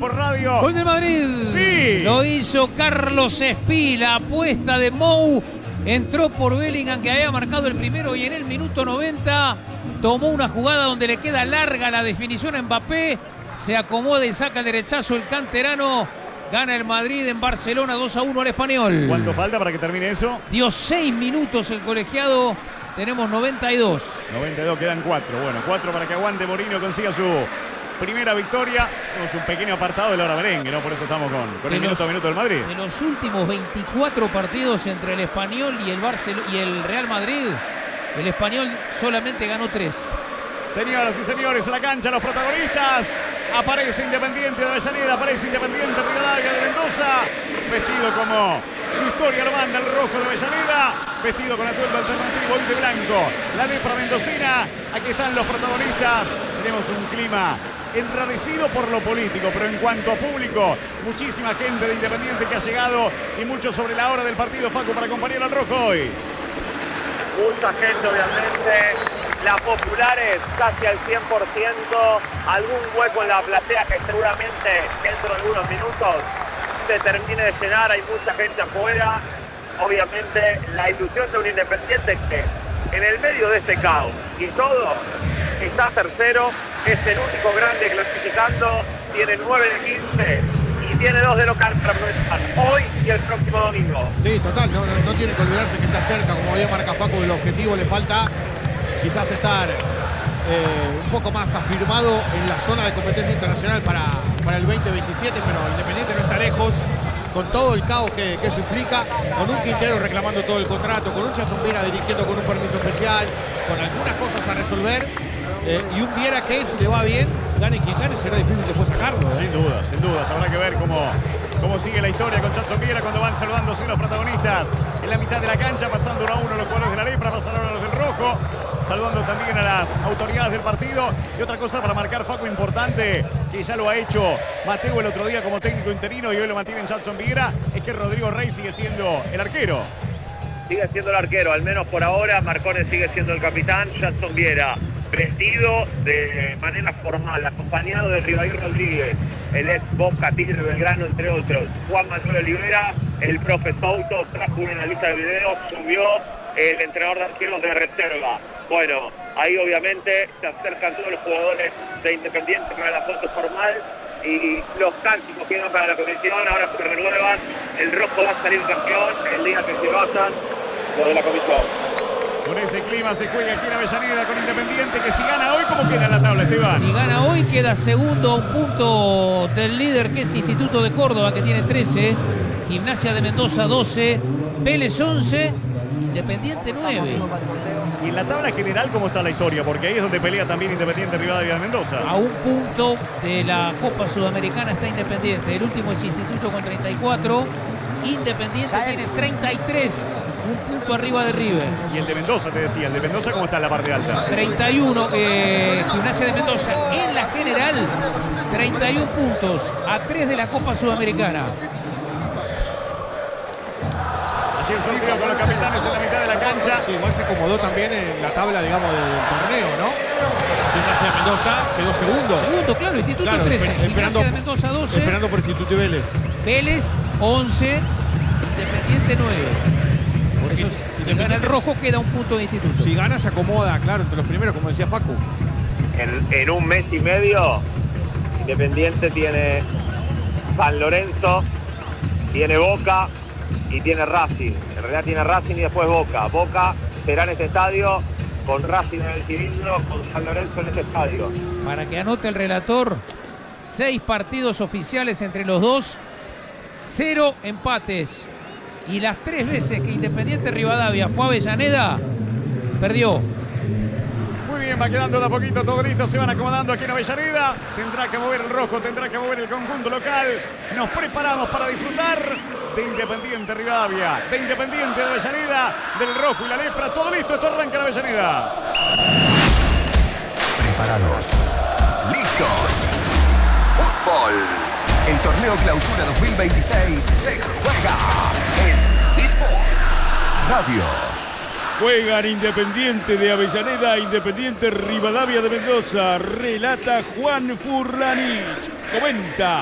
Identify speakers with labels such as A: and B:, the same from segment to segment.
A: por radio.
B: Gol del Madrid.
A: Sí.
B: Lo hizo Carlos Espí, la apuesta de Mou. Entró por Bellingham, que había marcado el primero, y en el minuto 90 tomó una jugada donde le queda larga la definición a Mbappé. Se acomoda y saca el derechazo el canterano. Gana el Madrid en Barcelona 2-1 al Español.
A: ¿Cuánto falta para que termine eso?
B: Dio 6 minutos el colegiado. Tenemos 92.
A: 92, quedan 4. Bueno, 4 para que aguante Mourinho, consiga su primera victoria. Tenemos un pequeño apartado de la hora merengue, ¿no? Por eso estamos con el minuto a minuto del Madrid.
B: En los últimos 24 partidos entre el Español y el Real Madrid, el Español solamente ganó 3.
A: Señoras y señores, en la cancha los protagonistas. Aparece Independiente de Avellaneda, aparece Independiente Rivadavia de Mendoza. Vestido como su historia lo manda, el rojo de Avellaneda. Vestido con atuendo alternativo y de blanco. La lepra mendocina. Aquí están los protagonistas. Tenemos un clima enrarecido por lo político, pero en cuanto a público, muchísima gente de Independiente que ha llegado y mucho sobre la hora del partido, Facu, para acompañar al rojo hoy.
C: Mucha gente, obviamente. Las populares casi al 100%, algún hueco en la platea que seguramente dentro de algunos minutos se termine de llenar, hay mucha gente afuera. Obviamente la ilusión de un Independiente que en el medio de este caos y todo está tercero, es el único grande clasificando, tiene 9 de 15 y tiene 2 de local para aprovechar hoy y el próximo domingo.
D: Sí, total, no tiene que olvidarse que está cerca, como había marcado Facu, del objetivo. Le falta quizás estar un poco más afirmado en la zona de competencia internacional para el 2027, pero Independiente no está lejos, con todo el caos que eso implica, con un Quintero reclamando todo el contrato, con un Jason Viera dirigiendo con un permiso especial, con algunas cosas a resolver, y un Viera que, si le va bien, gane quien gane, será difícil después sacarlo.
A: Sin dudas, habrá que ver cómo sigue la historia con Jason Viera cuando van saludándose los protagonistas en la mitad de la cancha, pasando 1-1 los jugadores de la lepra, pasaron a los del rojo, saludando también a las autoridades del partido. Y otra cosa para marcar, Facu, importante, que ya lo ha hecho Mateo el otro día como técnico interino y hoy lo mantiene en Jason Viera, es que Rodrigo Rey sigue siendo el arquero.
C: Sigue siendo el arquero, al menos por ahora. Marcones sigue siendo el capitán. Jason Viera, vestido de manera formal, acompañado de Rivair Rodríguez, el ex Boca, Tigre, Belgrano, entre otros. Juan Manuel Olivera, el profe Souto, trajo una lista de videos, subió el entrenador de arqueros de reserva. Bueno, ahí obviamente se acercan todos los jugadores de Independiente para la foto formal y los cánticos quedan para la comisión. Ahora se renuevan, el rojo va a salir campeón el día que se vayan los de la comisión.
A: Con ese clima se juega aquí en Avellaneda con Independiente, que si gana hoy, ¿cómo queda la tabla, Esteban?
B: Si gana hoy, queda segundo a un punto del líder, que es Instituto de Córdoba, que tiene 13, Gimnasia de Mendoza 12, Vélez 11, Independiente 9.
A: Y en la tabla general, ¿cómo está la historia? Porque ahí es donde pelea también Independiente Rivadavia de Mendoza.
B: A un punto de la Copa Sudamericana está Independiente. El último es Instituto con 34. Independiente tiene 33, un punto arriba de River.
A: Y el de Mendoza, te decía, el de Mendoza, ¿cómo está en la parte alta?
B: 31, Gimnasia de Mendoza en la general, 31 puntos, a 3 de la Copa Sudamericana.
A: Así el sorteo con los capitanes en la mitad de la cancha.
D: Sí, igual se acomodó también en la tabla, digamos, del torneo, ¿no? Gimnasia de Mendoza quedó segundo.
B: Segundo, claro, Instituto
D: Claro,
B: 13,
D: esperando,
B: Gimnasia de Mendoza 12.
D: Esperando por Instituto y Vélez.
B: Vélez 11, Independiente 9. Por eso, si gana el rojo, queda un punto de Instituto.
D: Si gana, se acomoda, claro, entre los primeros, como decía Facu.
C: En un mes y medio, Independiente tiene San Lorenzo, tiene Boca y tiene Racing. En realidad tiene Racing y después Boca. Boca será en este estadio, con Racing en el cilindro, con San Lorenzo en este estadio.
B: Para que anote el relator, 6 partidos oficiales entre los dos, 0 empates. Y las 3 veces que Independiente Rivadavia fue a Avellaneda, perdió.
A: Muy bien, va quedando de a poquito todo listo, se van acomodando aquí en Avellaneda. Tendrá que mover el rojo, tendrá que mover el conjunto local. Nos preparamos para disfrutar de Independiente Rivadavia, de Independiente de Avellaneda, del rojo y la lepra. Todo listo, esto arranca en Avellaneda.
E: Preparados, listos. Fútbol. El torneo Clausura 2026 se juega en Disports Radio.
F: Juegan Independiente de Avellaneda, Independiente Rivadavia de Mendoza. Relata Juan Furlanich. Comenta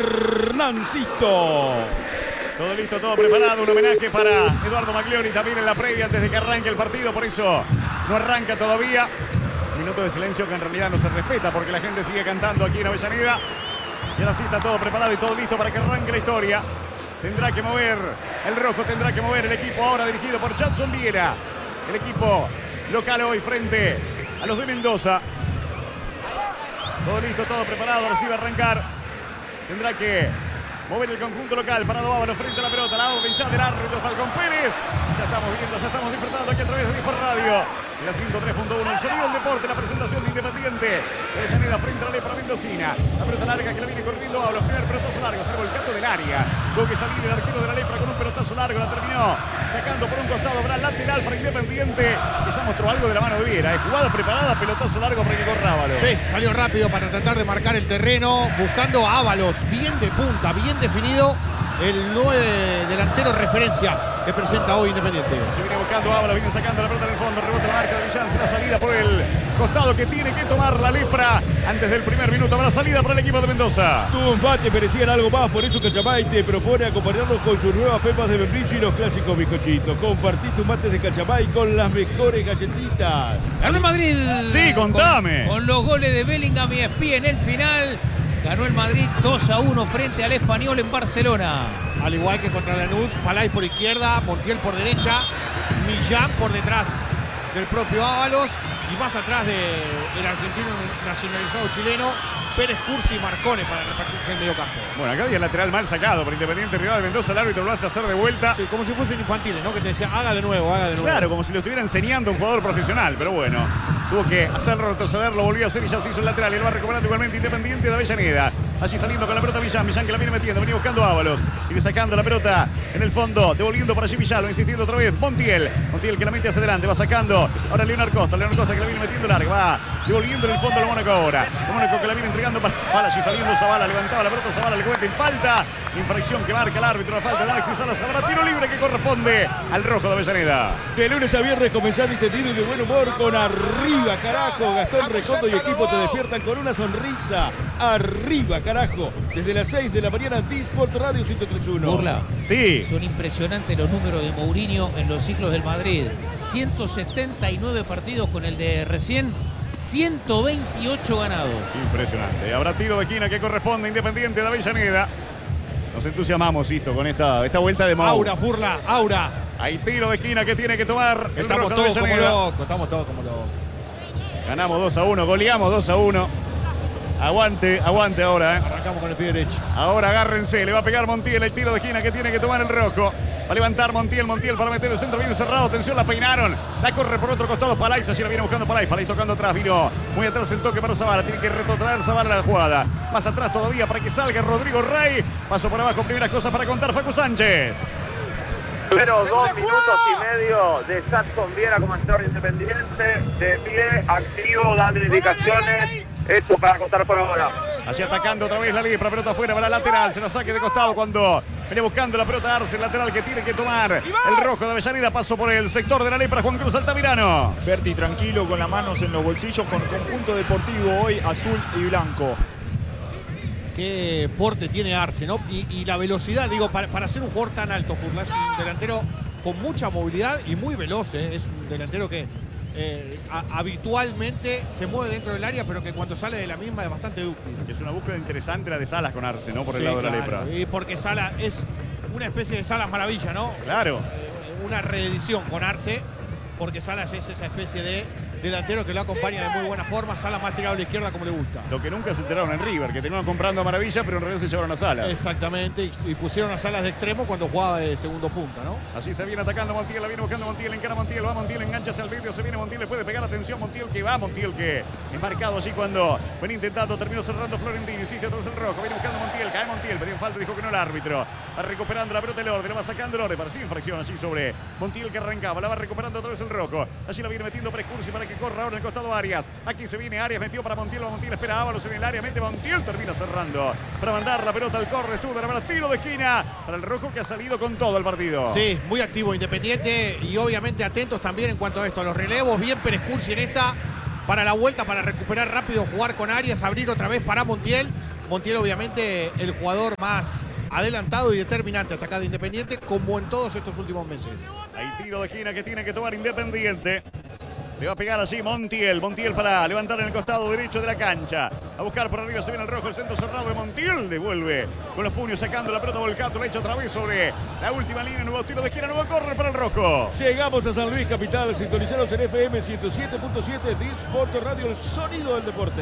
F: Hernancito.
A: Todo listo, todo preparado. Un homenaje para Eduardo Maglioni también en la previa antes de que arranque el partido. Por eso no arranca todavía. Minuto de silencio que en realidad no se respeta porque la gente sigue cantando aquí en Avellaneda. Y ahora sí está todo preparado y todo listo para que arranque la historia. Tendrá que mover el rojo, tendrá que mover el equipo ahora dirigido por Jackson Viera. El equipo local hoy frente a los de Mendoza. Todo listo, todo preparado, recibe arrancar. Tendrá que mover el conjunto local. Parado Ábalos frente a la pelota. La orden ya del árbitro Falcón Pérez. Ya estamos viendo, ya estamos disfrutando aquí a través de Dispor Radio. En la 103.1, el sonido del deporte, la presentación de Independiente. Avellaneda frente a la lepra mendocina. La pelota larga que la viene corriendo Ábalos. Primer pelotazo largo, salvo el canto del área. Tuvo que salir el arquero de la lepra con un pelotazo largo. La terminó sacando por un costado. Habrá lateral para Independiente. Que ya mostró algo de la mano de Viera. Jugada preparada, pelotazo largo para que corra Ábalos.
D: Sí, salió rápido para tratar de marcar el terreno. Buscando a Ábalos. Bien de punta, bien definido. El 9 delantero referencia que presenta hoy Independiente.
A: Se viene buscando Ábalos, viene sacando la pelota en el fondo, rebote la marca de Villán, la salida por el costado que tiene que tomar la lepra antes del primer minuto. Habrá salida para el equipo de Mendoza.
F: Tuvo empate, merecían algo más, por eso Cachamay te propone acompañarlos con sus nuevas pepas de membrillo y los clásicos bizcochitos. Compartí tus mates de Cachamay con las mejores galletitas.
B: Ganó el Madrid.
A: Sí, contame.
B: Con los goles de Bellingham y Espía en el final. Ganó el Madrid 2-1 frente al Español en Barcelona.
D: Al igual que contra Lanús, Palais por izquierda, Montiel por derecha, Millán por detrás del propio Ábalos y más atrás del argentino nacionalizado chileno, Pérez, Cursi y Marcone para repartirse el medio campo.
A: Bueno, acá había el lateral mal sacado por Independiente Rival de Mendoza. El árbitro lo hace hacer de vuelta.
D: Sí, como si fuesen infantiles, ¿no? Que te decía, haga de nuevo, haga de nuevo.
A: Claro, como si lo estuviera enseñando a un jugador profesional, pero bueno. Tuvo que hacerlo retroceder, lo volvió a hacer y ya se hizo el lateral. Y lo va recuperando igualmente Independiente de Avellaneda. Allí saliendo con la pelota Millán, Millán que la viene metiendo, venía buscando a Ábalos. Viene sacando la pelota en el fondo, devolviendo para allí Villalba, insistiendo otra vez. Montiel que la mete hacia adelante, va sacando. Ahora Leonardo Costa que la viene metiendo larga, va devolviendo en el fondo a Mónaco ahora. Mónaco que la viene entregando para Zavala, allí saliendo Zavala, levantaba la pelota Zavala, le comete falta. Infracción que marca el árbitro, la falta de Alexis Salas. Habrá tiro libre que corresponde al rojo de Avellaneda.
F: De lunes a viernes comenzá distendido y de buen humor con Arriba, carajo. Gastón Recondo y equipo te despiertan con una sonrisa. Arriba, carajo. Desde las 6 de la mañana, Disport Radio 103.1.
B: Burla.
A: Sí.
B: Son impresionantes los números de Mourinho en los ciclos del Madrid. 179 partidos con el de recién, 128 ganados.
A: Impresionante. Habrá tiro de esquina que corresponde a Independiente de Avellaneda. Nos entusiasmamos, Sisto, con esta vuelta de Mau.
D: Aura, Furla, Aura.
A: Hay tiro de esquina que tiene que tomar el
D: Estamos
A: rojo de
D: todos como
A: Avellaneda.
D: locos, estamos todos como locos.
A: Ganamos 2-1, goleamos 2-1. Aguante ahora,
D: Arrancamos con el pie derecho.
A: Ahora agárrense, le va a pegar Montiel el tiro de esquina que tiene que tomar el rojo. Va a levantar Montiel para meter el centro bien cerrado. Atención, la peinaron. La corre por otro costado Palais. Allí la viene buscando Palais tocando atrás. Vino muy atrás el toque para Zavala. Tiene que retrotraer Zavala la jugada. Más atrás todavía para que salga Rodrigo Rey. Paso por abajo, primeras cosas para contar Facu Sánchez.
C: Pero 2 minutos y medio de Jackson Viera como entrenador Independiente. De pie, activo, dando indicaciones. Esto para contar por ahora.
A: Allí atacando otra vez la lepra, pelota afuera para la lateral, se la saque de costado cuando venía buscando la pelota Arce, el lateral que tiene que tomar el rojo de Avellaneda. Paso por el sector de la lepra, Juan Cruz Altamirano.
G: Berti tranquilo, con las manos en los bolsillos, con conjunto deportivo hoy azul y blanco.
D: Qué porte tiene Arce, ¿no? Y la velocidad, digo, para ser un jugador tan alto, Furla, es un delantero con mucha movilidad y muy veloz, ¿eh? Es un delantero que habitualmente se mueve dentro del área, pero que cuando sale de la misma es bastante dúctil.
A: Es una búsqueda interesante la de Salas con Arce, ¿no? Por el lado de la lepra.
D: Y porque Salas es una especie de Salas maravilla, ¿no?
A: Claro.
D: Una reedición con Arce, porque Salas es esa especie de delantero que lo acompaña de muy buena forma. Salas más tirado a la izquierda como le gusta.
A: Lo que nunca se enteraron en River, que tenían comprando a Maravilla, pero en realidad se llevaron a Salas.
D: Exactamente, y pusieron a Salas de extremo cuando jugaba de segundo punta, ¿no?
A: Así se viene atacando Montiel, la viene buscando Montiel, encara Montiel, va Montiel, engancha hacia el medio, se viene Montiel, le puede pegar, atención Montiel que va, Montiel que es marcado allí cuando venía intentando, terminó cerrando Florentino, insiste atrás el rojo, viene buscando Montiel, cae Montiel, pedía falta, dijo que no el árbitro. Va recuperando la pelota el Lorde, la va sacando el Lorde, parecía infracción allí sobre Montiel que arrancaba, la va recuperando otra vez el rojo. Allí la viene metiendo Prescursi para que corra ahora en el costado Arias. Aquí se viene Arias, metió para Montiel, Montiel espera Ábalos en el área, mete Montiel, termina cerrando para mandar la pelota al corre, Studer, para tiro de esquina para el rojo que ha salido con todo el partido.
D: Sí, muy activo Independiente y obviamente atentos también en cuanto a esto, a los relevos, bien Prescursi en esta, para la vuelta, para recuperar rápido, jugar con Arias, abrir otra vez para Montiel. Montiel obviamente el jugador más adelantado y determinante hasta acá de Independiente, como en todos estos últimos meses.
A: Hay tiro de esquina que tiene que tomar Independiente. Le va a pegar así Montiel. Montiel para levantar en el costado derecho de la cancha. A buscar por arriba, se viene el rojo, el centro cerrado de Montiel. Devuelve con los puños sacando la pelota Volcato. La echa otra vez sobre la última línea. Nuevo tiro de esquina, nuevo corre para el rojo.
F: Llegamos a San Luis, capital. Sintonizados en FM 107.7 de Sport Radio, el sonido del deporte.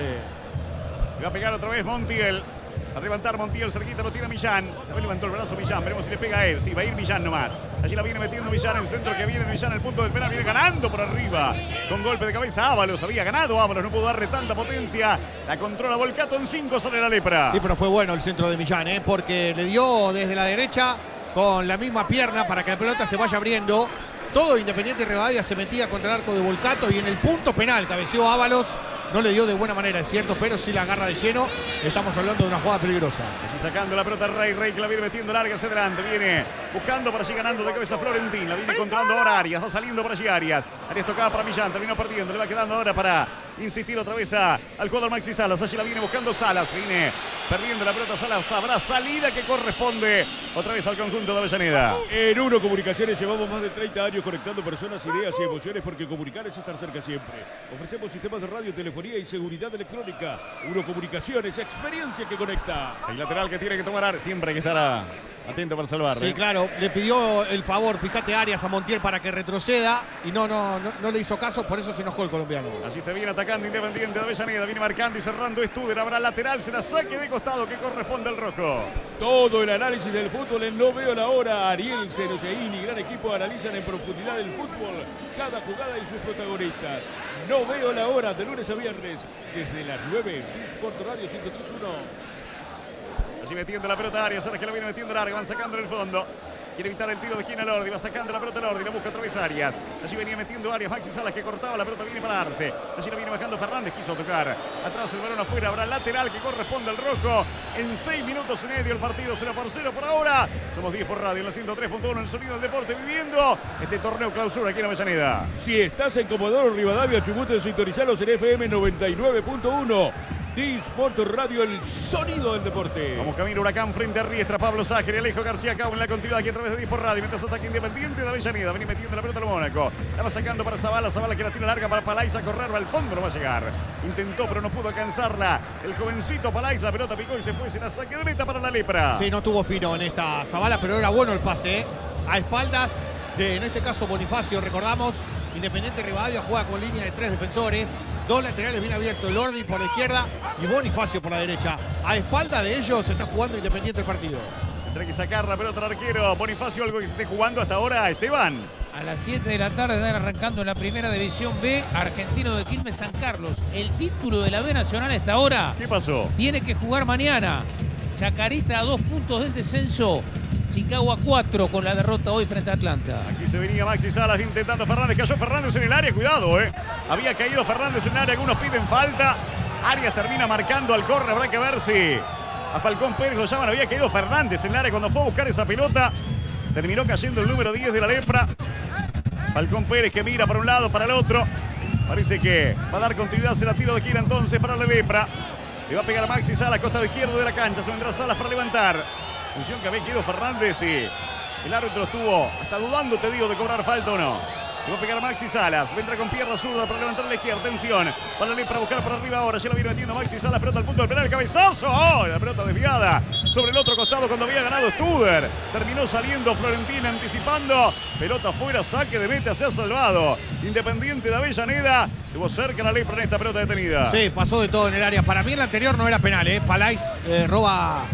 A: Le va a pegar otra vez Montiel. A levantar Montiel, cerquita lo tiene Millán. También levantó el brazo Millán, veremos si le pega a él. Sí, va a ir Millán nomás. Allí la viene metiendo Millán, el centro que viene Millán, el punto del penal, viene ganando por arriba. Con golpe de cabeza Ábalos, había ganado Ábalos, no pudo darle tanta potencia. La controla Volcato, en 5 sale la lepra.
D: Sí, pero fue bueno el centro de Millán, porque le dio desde la derecha con la misma pierna para que la pelota se vaya abriendo. Todo Independiente Rivadavia se metía contra el arco de Volcato y en el punto penal cabeceó Ábalos. No le dio de buena manera, es cierto, pero sí la agarra de lleno. Estamos hablando de una jugada peligrosa.
A: Así sacando la pelota Rey que la viene metiendo larga hacia adelante. Viene buscando para así ganando de cabeza Florentín. La viene controlando ahora Arias. Va saliendo por allí Arias. Arias tocaba para Millán. Terminó perdiendo. Le va quedando ahora para insistir otra vez al jugador Maxi Salas. Allí la viene buscando Salas. Viene perdiendo la pelota Salas. Habrá salida que corresponde otra vez al conjunto de Avellaneda.
F: En Uno Comunicaciones llevamos más de 30 años conectando personas, ideas y emociones, porque comunicar es estar cerca siempre. Ofrecemos sistemas de radio, telefonía y seguridad electrónica. Uno Comunicaciones, experiencia que conecta.
A: El lateral que tiene que tomar siempre hay que estar atento para salvar.
D: Sí, claro, le pidió el favor, fíjate, Arias a Montiel para que retroceda y no le hizo caso, por eso se enojó el colombiano.
A: Así se viene atacando Independiente de Avellaneda, viene marcando y cerrando Studer. Habrá lateral, será saque de costado que corresponde al rojo.
F: Todo el análisis del fútbol en No Veo la Hora. Ariel Seroseín y gran equipo analizan en profundidad el fútbol, cada jugada y sus protagonistas. No Veo la Hora, de lunes a viernes, desde las 9 en Sport Radio 103.1.
A: Allí metiendo la pelota Arias, ahora que la viene metiendo larga, van sacando en el fondo. Quiere evitar el tiro de esquina Lordi, va sacando la pelota Lordi, la busca otra vez Arias. Allí venía metiendo Arias, Maxi Salas que cortaba, la pelota viene para darse. Allí la viene bajando Fernández, quiso tocar. Atrás el balón afuera, habrá lateral que corresponde al rojo. En 6 minutos y medio el partido será por 0 por ahora. Somos 10 por radio en la 103.1, el sonido del deporte viviendo este torneo clausura aquí en Avellaneda.
F: Si estás en Comodoro Rivadavia, Chubut, sintonizalos en FM 99.1. D-Sport Radio, el sonido del deporte.
A: Vamos camino Huracán frente a Riestra, Pablo Sájer y Alejo García Cabo en la continuidad aquí a través de D-Sport Radio. Mientras ataque Independiente de Avellaneda, viene metiendo la pelota al Mónaco. La va sacando para Zavala, Zavala que la tira larga para Palais a correr, al fondo no va a llegar. Intentó pero no pudo alcanzarla. El jovencito Palais, la pelota picó y se fue, será saque de meta para la lepra.
D: Sí, no tuvo fino en esta Zavala, pero era bueno el pase, a espaldas de, en este caso, Bonifacio. Recordamos, Independiente Rivadavia juega con línea de 3 defensores. 2 laterales bien abiertos, Lordi por la izquierda y Bonifacio por la derecha. A espalda de ellos se está jugando Independiente el partido.
A: Tendrá que sacar la pelota al arquero Bonifacio, algo que se esté jugando hasta ahora, Esteban.
B: A las 7 de la tarde están arrancando en la primera división B, Argentino de Quilmes San Carlos. El título de la B Nacional hasta ahora.
A: ¿Qué pasó?
B: Tiene que jugar mañana. Chacarita a 2 puntos del descenso. Chicago a 4 con la derrota hoy frente a Atlanta.
A: Aquí se venía Maxi Salas intentando Fernández. Cayó Fernández en el área, cuidado, Había caído Fernández en el área, algunos piden falta. Arias termina marcando al córner, habrá que ver si a Falcón Pérez lo llaman. Había caído Fernández en el área cuando fue a buscar esa pelota. Terminó cayendo el número 10 de la lepra. Falcón Pérez que mira para un lado, para el otro. Parece que va a dar continuidad, será tiro de gira entonces para la lepra. Le va a pegar a Maxi Salas, costado izquierdo de la cancha. Se vendrá Salas para levantar. Función que había caído Fernández y el árbitro estuvo hasta dudando, te digo, de cobrar falta o no. Le va a pegar Maxi Salas, vendrá con pierna zurda para levantar la izquierda, atención. Para la para buscar por arriba ahora, ya la viene metiendo Maxi Salas, pelota al punto del penal, cabezazo. ¡Oh! La pelota desviada sobre el otro costado cuando había ganado Studer. Terminó saliendo Florentín anticipando. Pelota fuera, saque de meta, se ha salvado. Independiente de Avellaneda, tuvo cerca la lepra en esta pelota detenida.
D: Sí, pasó de todo en el área. Para mí el anterior no era penal, Palais roba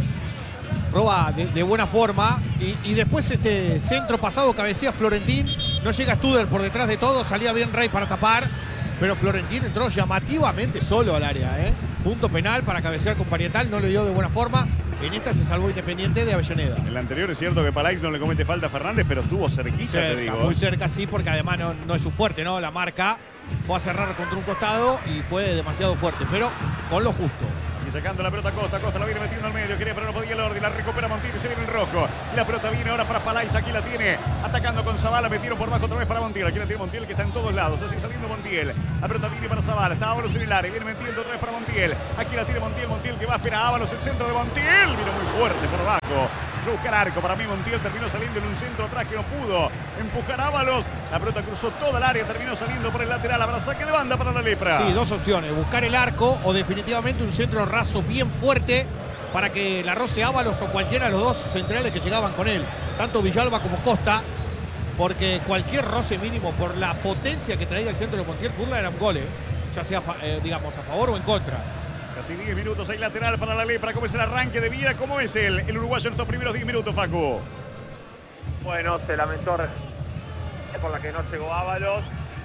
D: de buena forma y después este centro pasado cabecea Florentín, no llega Studer por detrás de todo, salía bien Rey para tapar, pero Florentín entró llamativamente solo al área, punto penal para cabecear con Parietal, no le dio de buena forma, En esta se salvó Independiente de Avellaneda.
A: En la anterior es cierto que Palais no le comete falta a Fernández, pero estuvo cerquita, te digo.
D: Muy cerca, sí, porque además no es su fuerte, ¿no? La marca fue a cerrar contra un costado y fue demasiado fuerte, pero con lo justo.
A: Y sacando la pelota Costa la viene metiendo al medio, quería pero no podía Lordi, la recupera Montiel y se viene el rojo. Y la pelota viene ahora para Palais, aquí la tiene, atacando con Zavala, metieron por bajo otra vez para Montiel, aquí la tiene Montiel que está en todos lados, así saliendo Montiel. La pelota viene para Zavala, está Ábalos en el área, viene metiendo otra vez para Montiel. Aquí la tiene Montiel que va a esperar a Ábalos, el centro de Montiel, vino muy fuerte por abajo. Fue a buscar arco, para mí Montiel terminó saliendo en un centro atrás que no pudo empujar a Ábalos. La pelota cruzó toda el área, terminó saliendo por el lateral, habrá saque de banda para la Lepra.
D: Sí, dos opciones, buscar el arco o definitivamente un centro raso bien fuerte para que la roce Ábalos o cualquiera de los dos centrales que llegaban con él, tanto Villalba como Costa, porque cualquier roce mínimo por la potencia que traía el centro de Montiel Furla era un gol, ya sea digamos a favor o en contra.
A: Casi 10 minutos, hay lateral para la Lepra. ¿Cómo es el arranque de Viera? ¿Cómo es el uruguayo en estos primeros 10 minutos, Facu?
C: Bueno, se lamentó por la que no llegó Ábalos.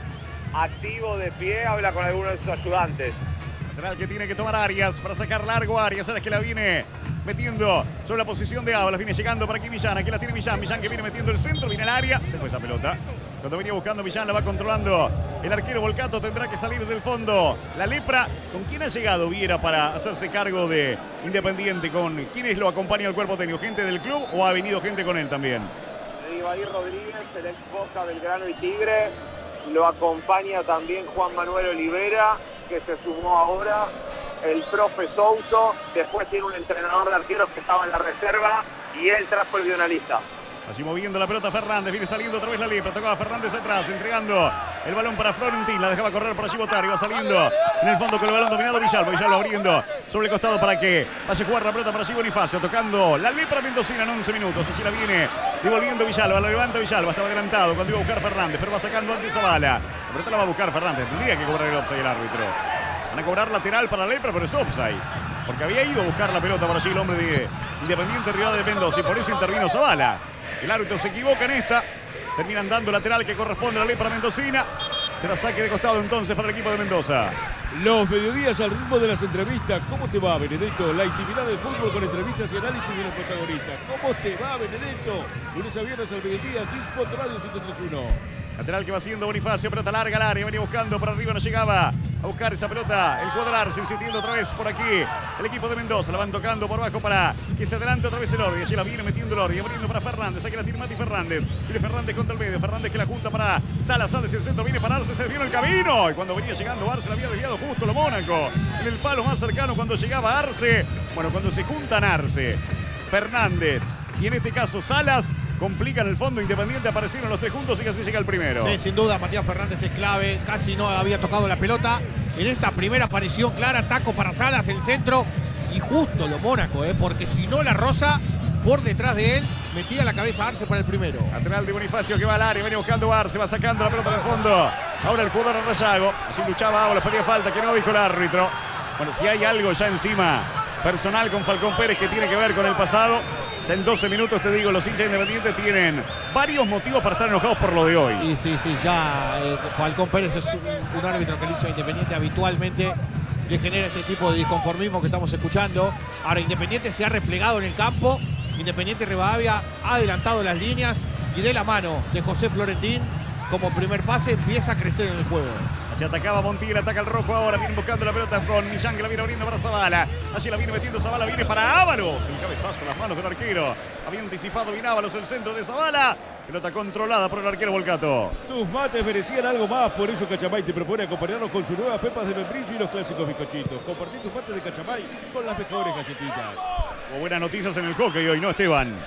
C: Activo de pie, habla con alguno de sus ayudantes.
A: Lateral que tiene que tomar Arias para sacar largo Arias. Ahora es que la viene metiendo sobre la posición de Ábalos. Viene llegando para aquí Millán. Aquí la tiene Millán. Millán que viene metiendo el centro. Viene al área. Se fue esa pelota. Cuando venía buscando Millán la va controlando el arquero Volcato. Tendrá que salir del fondo la Lepra. ¿Con quién ha llegado Viera para hacerse cargo de Independiente? ¿Con quiénes lo acompaña el cuerpo técnico? ¿Gente del club o ha venido gente con él también?
C: Rivair Rodríguez, el ex Boca, Belgrano y Tigre. Lo acompaña también Juan Manuel Olivera, que se sumó ahora. El profe Souto. Después tiene un entrenador de arqueros que estaba en la reserva. Y él trajo el guionalista.
A: Así moviendo la pelota Fernández, viene saliendo otra vez la Lepra, tocaba Fernández atrás, entregando el balón para Florentín, la dejaba correr por allí Botari, va saliendo en el fondo con el balón dominado Villalba abriendo sobre el costado para que pase a jugar la pelota para allí Bonifacio, tocando la Lepra mendocina en 11 minutos, así la viene devolviendo Villalba, la levanta Villalba, estaba adelantado cuando iba a buscar Fernández, pero va sacando antes Zavala, la pelota la va a buscar Fernández, tendría que cobrar el offside el árbitro, van a cobrar lateral para la Lepra, pero es offside, porque había ido a buscar la pelota para allí el hombre de Independiente Rivadavia de Mendoza y por eso intervino Zavala. El árbitro se equivoca en esta. Terminan dando lateral que corresponde a la Lepra mendocina. Será saque de costado entonces para el equipo de Mendoza.
F: Los mediodías al ritmo de las entrevistas. ¿Cómo te va, Benedetto? La intimidad del fútbol con entrevistas y análisis de los protagonistas. ¿Cómo te va, Benedetto? Lunes a viernes al mediodía, T-Sport Radio 103.1.
A: Lateral que va haciendo Bonifacio, pelota larga al área, venía buscando por arriba, no llegaba a buscar esa pelota. El jugador Arce insistiendo otra vez por aquí. El equipo de Mendoza la van tocando por abajo para que se adelante otra vez el Orri. Allí la viene metiendo el Orri, abriendo para Fernández. Aquí la tiene Mati Fernández. Viene Fernández contra el medio. Fernández que la junta para Salas. Sales el centro, viene para Arce, se desvió en el camino. Y cuando venía llegando Arce la había desviado justo lo Mónaco. En el palo más cercano cuando llegaba Arce. Bueno, cuando se juntan Arce, Fernández y en este caso Salas, complican el fondo. Independiente, aparecieron los tres juntos y casi llega el primero.
D: Sí, sin duda, Matías Fernández es clave. Casi no había tocado la pelota. En esta primera aparición clara, taco para Salas, el centro. Y justo lo Mónaco, porque si no la rosa, por detrás de él, metía la cabeza Arce para el primero.
A: Lateral de Bonifacio que va al área, viene buscando a Arce, va sacando la pelota del fondo. Ahora el jugador Arrayago. Así luchaba ahora, pedía falta, que no dijo el árbitro. Bueno, si hay algo ya encima personal con Falcón Pérez que tiene que ver con el pasado, ya en 12 minutos te digo, los hinchas independientes tienen varios motivos para estar enojados por lo de hoy.
D: Y sí, ya Falcón Pérez es un árbitro que el hincha Independiente habitualmente le genera este tipo de disconformismo que estamos escuchando. Ahora Independiente se ha replegado en el campo, Independiente Rivadavia ha adelantado las líneas y de la mano de José Florentín, como primer pase, empieza a crecer en el juego.
A: Así atacaba Montiel, ataca el rojo ahora, viene buscando la pelota con Millán que la viene abriendo para Zavala. Así la viene metiendo Zavala, viene para Ábalos. El cabezazo en las manos del arquero. Había anticipado bien Ábalos el centro de Zavala. Pelota controlada por el arquero Volcato.
F: Tus mates merecían algo más, por eso Cachamay te propone acompañarnos con sus nuevas pepas de membrillo y los clásicos bizcochitos. Compartí tus mates de Cachamay con las mejores galletitas.
A: Hubo buenas noticias en el hockey hoy, ¿no, Esteban?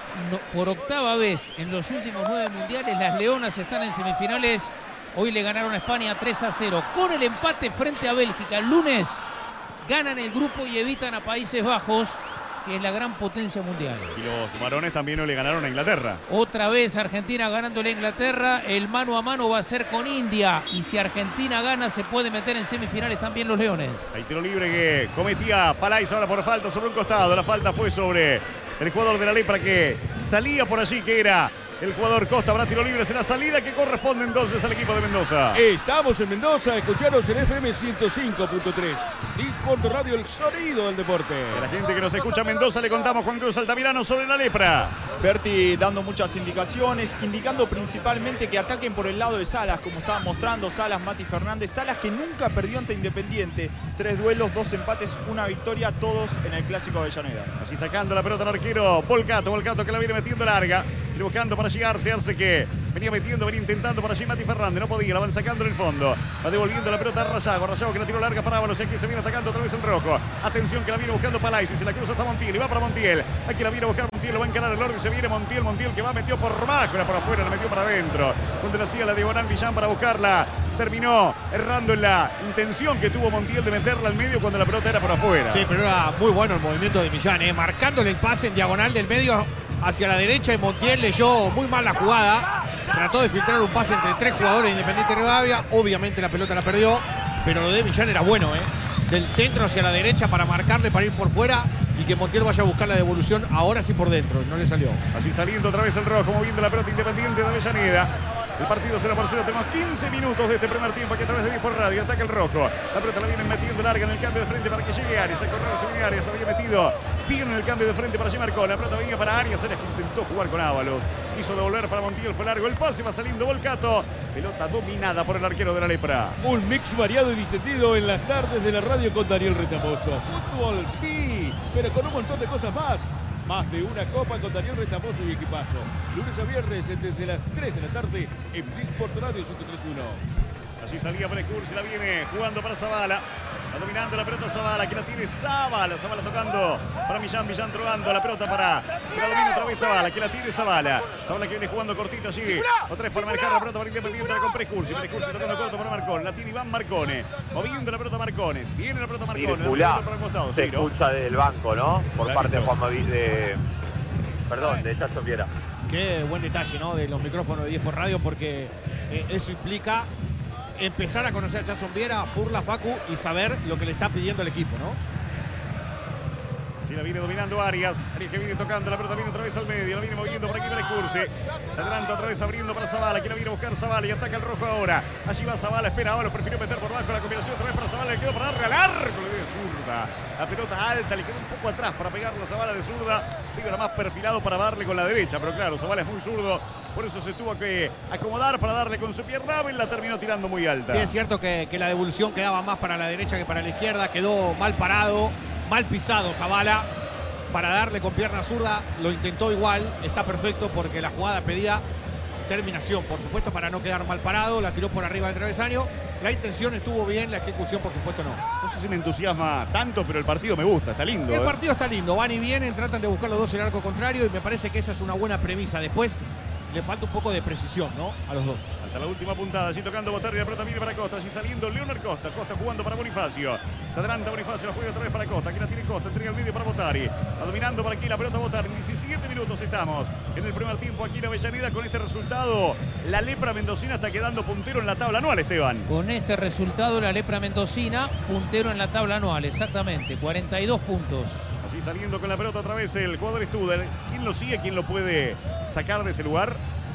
B: Por octava vez en los últimos 9 mundiales, las Leonas están en semifinales. Hoy le ganaron a España 3-0. Con el empate frente a Bélgica el lunes, ganan el grupo y evitan a Países Bajos, que es la gran potencia mundial.
A: Y los varones también no le ganaron a Inglaterra.
B: Otra vez Argentina ganándole a Inglaterra. El mano a mano va a ser con India. Y si Argentina gana, se puede meter en semifinales también los Leones.
A: Hay tiro libre que cometía Palais ahora por falta sobre un costado. La falta fue sobre el jugador de la Lepra que salía por allí, que era el jugador Costa. Habrá tiro libre en la salida que corresponde entonces al equipo de Mendoza.
F: Estamos en Mendoza, escucharos en FM 105.3. Disport Radio, el sonido del deporte.
A: A la gente que nos escucha en Mendoza le contamos Juan Cruz Altamirano sobre la lepra.
G: Berti dando muchas indicaciones, indicando principalmente que ataquen por el lado de Salas, como estaban mostrando Salas, Mati Fernández. Salas que nunca perdió ante Independiente. 3 duelos, 2 empates, 1 victoria, todos en el Clásico Avellaneda.
A: Así sacando la pelota al arquero Volcato que la viene metiendo larga. Y buscando para llegarse, Arce que venía intentando para allí Mati Fernández. No podía, la van sacando en el fondo. Va devolviendo la pelota a Rayago que la tiró larga para Ábalos. Y aquí se viene atacando otra vez el rojo. Atención que la viene buscando Palais. Y se la cruza hasta Montiel. Y va para Montiel. Aquí la viene a buscar Montiel. Lo va a encarar el orden. Se viene Montiel que va, metió por abajo. Era por afuera, la metió para adentro. Cuando le hacía la diagonal Villán para buscarla. Terminó errando en la intención que tuvo Montiel de meterla al medio cuando la pelota era por afuera.
D: Sí, pero era muy bueno el movimiento de Millán, marcándole el pase en diagonal del medio hacia la derecha y Montiel leyó muy mal la jugada. Trató de filtrar un pase entre 3 jugadores de Independiente Rivadavia. Obviamente la pelota la perdió, pero lo de Millán era bueno, del centro hacia la derecha para marcarle, para ir por fuera y que Montiel vaya a buscar la devolución ahora sí por dentro. No le salió.
A: Así saliendo otra vez el rojo, moviendo la pelota Independiente de Avellaneda. El partido 0-0, tenemos 15 minutos de este primer tiempo aquí a través de Disport Radio. Ataca el rojo. La pelota la vienen metiendo larga en el cambio de frente para que llegue Arias. A correr, se viene Arias, había metido bien en el cambio de frente para allí marcó. La pelota venía para Arias, Arias que intentó jugar con Ábalos. Quiso devolver para Montiel, fue largo el pase, va saliendo Volcato. Pelota dominada por el arquero de la lepra.
F: Un mix variado y distendido en las tardes de la radio con Daniel Retamoso. Fútbol, sí, pero con un montón de cosas más. Más de una copa con Daniel Retamoso y equipazo. Lunes a viernes desde las 3 de la tarde en Disport Radio 103.1.
A: Así salía Brecursi, la viene jugando para Zavala. Va dominando la pelota Zavala, que la tiene Zavala. Zavala tocando para Millán drogando la pelota para que la domine otra vez Zavala, que la tiene Zavala. Zavala que viene jugando cortito allí. Otra vez para marcar la pelota para Independiente, la con Brecursi. Brecursi tocando corto para Marcone. La tiene Iván Marcone. Moviendo la pelota Marcone. Tiene la pelota Marcone.
C: Circulá,
A: para el costado,
C: se expulsa del banco, ¿no? Por
A: Clarito.
C: parte de Juan Mavis de Chacho Viera.
D: Qué buen detalle, de los micrófonos de Disport Radio, porque eso implica empezar a conocer a Jason Viera, a Furla, Facu y saber lo que le está pidiendo el equipo,
A: Sí, la viene dominando Arias. Arias que viene tocando la pelota, viene otra vez al medio. La viene moviendo por aquí Brecursi. Se adelanta otra vez abriendo para Zavala. Que la viene a buscar Zavala y ataca el rojo ahora. Allí va Zavala, espera ahora, prefirió meter por bajo la combinación otra vez para Zavala. Le quedó para darle al arco, le dio zurda. La pelota alta, le quedó un poco atrás para pegarle a Zavala de zurda. Digo, era más perfilado para darle con la derecha, pero claro, Zavala es muy zurdo. Por eso se tuvo que acomodar para darle con su pierna y la terminó tirando muy alta.
D: Sí, es cierto que la devolución quedaba más para la derecha que para la izquierda. Quedó mal parado, mal pisado Zavala. Para darle con pierna zurda, lo intentó igual, está perfecto porque la jugada pedía terminación, por supuesto, para no quedar mal parado, la tiró por arriba del travesaño, la intención estuvo bien, la ejecución por supuesto no.
A: No sé si me entusiasma tanto, pero el partido me gusta, está lindo.
D: El partido está lindo, van y vienen, tratan de buscar los dos en el arco contrario y me parece que esa es una buena premisa. Después le falta un poco de precisión, a los dos.
A: Hasta la última puntada, así tocando Botarri, la pelota viene para Costa, así saliendo Leonard Costa. Costa jugando para Bonifacio. Se adelanta Bonifacio, la juega otra vez para Costa. Aquí la tiene Costa, entrega el medio para Botarri. Va dominando por aquí la pelota Botarri. 17 minutos estamos en el primer tiempo aquí en Avellaneda. Con este resultado, la lepra mendocina está quedando puntero en la tabla anual, Esteban.
B: Con este resultado, la lepra mendocina, puntero en la tabla anual, exactamente, 42 puntos.
A: Así saliendo con la pelota otra vez el jugador Studer. ¿Quién lo sigue? ¿Quién lo puede sacar de ese lugar?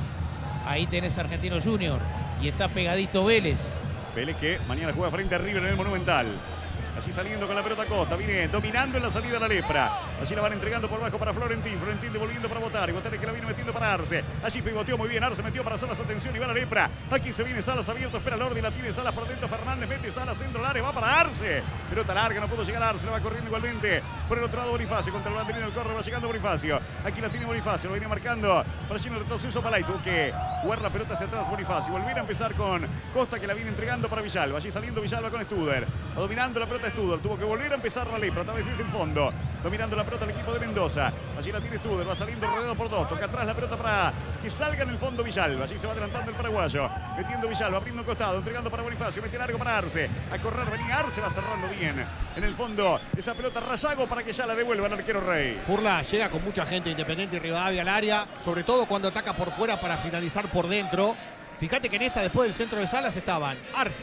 B: Ahí tenés Argentino Junior y está pegadito Vélez.
A: Vélez que mañana juega frente a River en el Monumental. Allí saliendo con la pelota Costa, viene dominando en la salida la lepra. Allí la van entregando por bajo para Florentín. Florentín devolviendo para Botarri. Botarri que la viene metiendo para Arce. Allí pivoteó muy bien. Arce metió para Salas. Atención y va la lepra. Aquí se viene Salas abierto. Espera Lordi. La tiene Salas por dentro. Fernández mete Salas centro al área. Va para Arce. Pelota larga. No pudo llegar a Arce. La va corriendo igualmente. Por el otro lado Bonifacio. Contra el banderino del corre. Va llegando Bonifacio. Aquí la tiene Bonifacio. Lo viene marcando. Para allí en el retroceso Palay. Tuvo que jugar la pelota hacia atrás Bonifacio. Volver a empezar con Costa que la viene entregando para Villalba. Allí saliendo Villalba con Studer. Va dominando la pelota Studer. Tuvo que volver a empezar la lepra, tal vez desde el fondo, dominando la pelota el equipo de Mendoza. Allí la tiene Studer, va saliendo rodeado por dos, toca atrás la pelota para que salga en el fondo Villalba. Allí se va adelantando el paraguayo, metiendo Villalba, abriendo un costado, entregando para Bonifacio, mete largo para Arce, a correr, venía Arce, va cerrando bien en el fondo esa pelota Rayago para que ya la devuelva el arquero Rey.
D: Furla llega con mucha gente Independiente y Rivadavia al área, sobre todo cuando ataca por fuera para finalizar por dentro. Fíjate que en esta, después del centro de Salas, estaban Arce,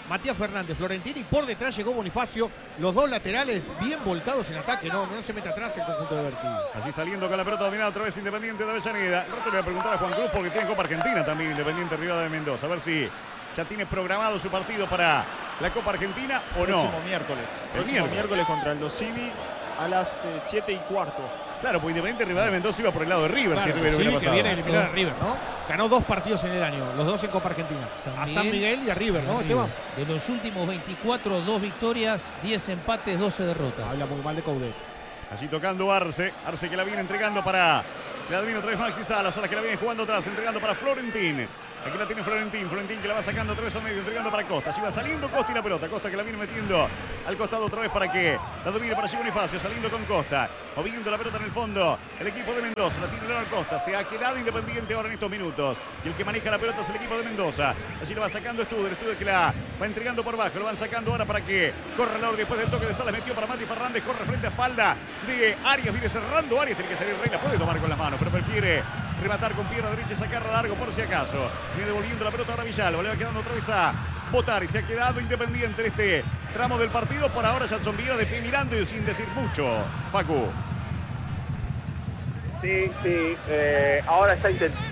D: Matías Fernández, Florentini, y por detrás llegó Bonifacio. Los dos laterales bien volcados en ataque. No se mete atrás el conjunto de Berti.
A: Así saliendo con la pelota dominada otra vez Independiente de Avellaneda. El rato le voy a preguntar a Juan Cruz porque tiene Copa Argentina también Independiente Rivadavia de Mendoza. A ver si ya tiene programado su partido para la Copa Argentina o no.
G: Próximo miércoles. Próximo miércoles contra el Dosivi a las 7:15.
A: Claro, porque Independiente Rivadavia de Mendoza iba por el lado de River.
D: Claro,
A: si River
D: sí,
A: hubiera
D: que
A: pasado.
D: viene a eliminar a River, ¿no? Ganó 2 partidos en el año, los 2 en Copa Argentina. A San Miguel y a River, ¿no, Esteban?
B: De los últimos 24, 2 victorias, 10 empates, 12 derrotas.
D: Habla muy mal de Coudet.
A: Así tocando Arce que la viene entregando para Gladvino, otra vez Maxi Salas que la viene jugando atrás, entregando para Florentín. Aquí la tiene Florentín que la va sacando otra vez al medio, entregando para Costa. Así va saliendo Costa y la pelota. Costa que la viene metiendo al costado otra vez para que la domine para Bonifacio, saliendo con Costa. Moviendo la pelota en el fondo. El equipo de Mendoza, la tiene Leonardo Costa. Se ha quedado Independiente ahora en estos minutos. Y el que maneja la pelota es el equipo de Mendoza. Así la va sacando Studer que la va entregando por bajo. Lo van sacando ahora para que corra Lord. Después del toque de Salas metió para Mati Fernández. Corre frente a espalda de Arias. Viene cerrando Arias. Tiene que salir Rey. La puede tomar con las manos, pero prefiere rematar con pierna derecha y sacarla largo por si acaso. Viene devolviendo la pelota ahora Villalba. Le va quedando otra vez a Botari. Se ha quedado Independiente en este tramo del partido. Por ahora Jackson Villa de pie mirando y sin decir mucho. Facu.
C: Sí. Ahora está intentando.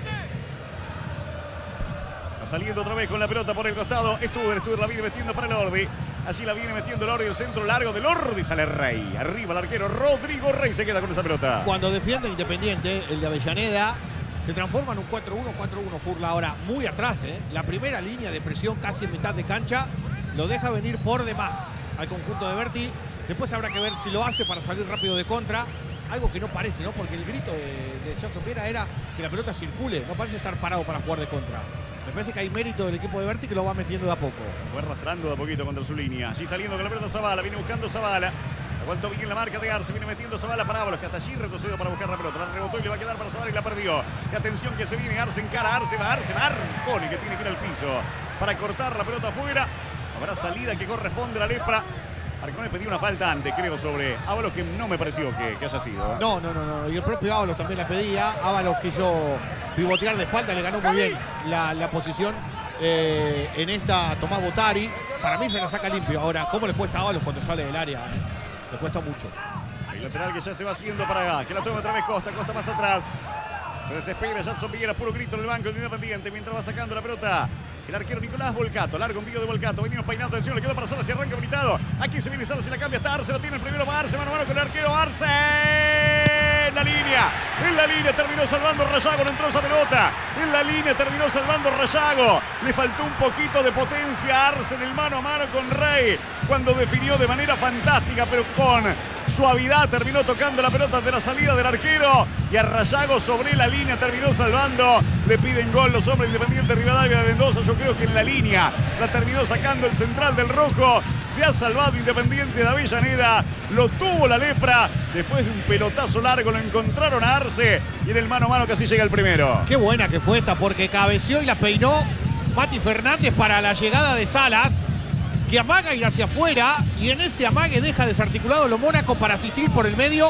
A: Va saliendo otra vez con la pelota por el costado. Studer la viene metiendo para Lordi. Así la viene metiendo Lordi. El centro largo de Lordi. Sale Rey. Arriba el arquero Rodrigo Rey se queda con esa pelota.
D: Cuando defiende Independiente, el de Avellaneda, se transforma en un 4-1-4-1. Furla ahora muy atrás. La primera línea de presión casi en mitad de cancha. Lo deja venir por demás al conjunto de Berti. Después habrá que ver si lo hace para salir rápido de contra. Algo que no parece, ¿no? Porque el grito de Jackson Viera era que la pelota circule. No parece estar parado para jugar de contra. Me parece que hay mérito del equipo de Berti que lo va metiendo de a poco.
A: Fue arrastrando de a poquito contra su línea. Allí saliendo con la pelota Zavala. Viene buscando Zavala. Aguantó bien la marca de Arce. Viene metiendo Zavala para Ábalos, que hasta allí retrocedió para buscar la pelota. La rebotó y le va a quedar para Zavala y la perdió. Y atención que se viene Arce en cara. Arce va Arconi, que tiene que ir al piso para cortar la pelota afuera. Habrá salida que corresponde a la Lepra. Arconi pedía una falta antes, creo, sobre Ábalos, que no me pareció que haya sido.
D: No. Y el propio Ábalos también la pedía. Ábalos quiso pivotear de espalda, le ganó muy bien la posición en esta Tomás Botari. Para mí se la saca limpio. Ahora, ¿cómo le cuesta a Ábalos cuando sale del área? Le cuesta mucho.
A: El lateral que ya se va haciendo para acá, que la toma otra vez Costa más atrás. Se desespera Jackson Villera, puro grito en el banco de Independiente mientras va sacando la pelota. El arquero Nicolás Volcato, largo envío de Volcato, venimos peinando, atención, le quedó para Salas y arranca habilitado. Aquí se viene Salas y la cambia hasta Arce, lo tiene el primero para Arce, mano a mano con el arquero Arce. En la línea terminó salvando Rayago, no entró esa pelota. En la línea terminó salvando Rayago. Le faltó un poquito de potencia a Arce en el mano a mano con Rey, cuando definió de manera fantástica, pero con suavidad terminó tocando la pelota de la salida del arquero. Y a Rayago sobre la línea terminó salvando. Le piden gol los hombres Independiente Rivadavia de Mendoza. Yo creo que en la línea la terminó sacando el central del rojo. Se ha salvado Independiente de Avellaneda. Lo tuvo la Lepra. Después de un pelotazo largo lo encontraron a Arce. Y en el mano a mano casi llega el primero.
D: Qué buena que fue esta, porque cabeció y la peinó Mati Fernández para la llegada de Salas, que amaga ir hacia afuera, y en ese amague deja desarticulado lo Mónaco para asistir por el medio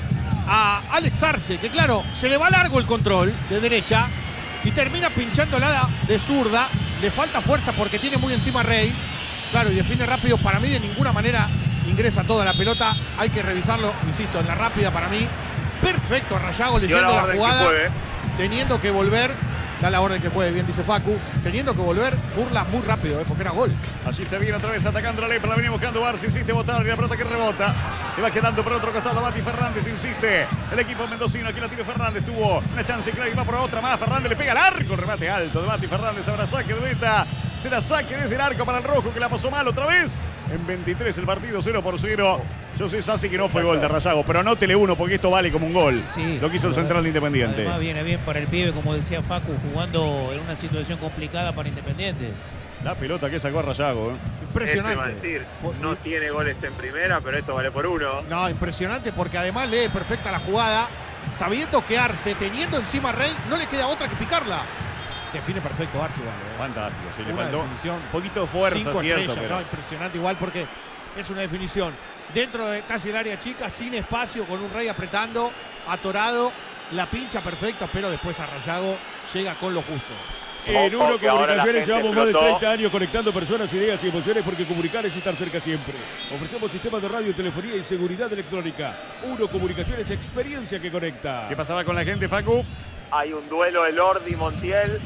D: a Alex Arce, que claro, se le va largo el control de derecha y termina pinchándola de zurda. Le falta fuerza porque tiene muy encima a Rey. Claro, y define rápido. Para mí de ninguna manera ingresa toda la pelota. Hay que revisarlo, insisto, en la rápida para mí. Perfecto, Rayago leyendo la jugada, teniendo que volver. Da la orden que juegue, bien dice Facu. Teniendo que volver, Furla muy rápido, porque era gol.
A: Allí se viene otra vez atacando la Lepra. La viene buscando Arce, insiste Botar y la pelota que rebota. Le va quedando por otro costado Mati Fernández, insiste el equipo mendocino. Aquí la tiene Fernández, tuvo una chance clara y va por otra más. Fernández le pega al arco, el remate alto de Mati Fernández. Ahora saque de meta. Será saque desde el arco para el rojo, que la pasó mal otra vez. En 23 el partido 0-0. Yo sé, Sassi, que no fue gol de Rayago, pero anótele uno porque esto vale como un gol.
B: Sí,
A: lo que hizo el central de Independiente.
B: Además viene bien para el pibe, como decía Facu, jugando en una situación complicada para Independiente.
A: La pelota que sacó a Rayago.
D: Impresionante.
C: No tiene goles en primera, pero esto vale por uno.
D: No, impresionante, porque además lee perfecta la jugada, sabiendo que Arce, teniendo encima a Rey, no le queda otra que picarla. Define perfecto Arce igual.
A: Fantástico, sí, le
D: una
A: faltó
D: definición.
A: un poquito de fuerza,
D: 5
A: cierto.
D: estrellas,
A: Pero...
D: no, impresionante igual, porque es una definición dentro de casi el área chica, sin espacio, con un Rey apretando, atorado, la pincha perfecta, pero después a Rayago llega con lo justo.
F: En Uno
C: Ojo, que ahora la
F: Comunicaciones
C: gente
F: llevamos más de
C: explotó.
F: 30 años conectando personas, ideas y emociones porque comunicar es estar cerca siempre. Ofrecemos sistemas de radio, telefonía y seguridad electrónica. Uno Comunicaciones, experiencia que conecta.
A: ¿Qué pasaba con la gente, Facu?
C: Hay un duelo de Lordi y Montiel,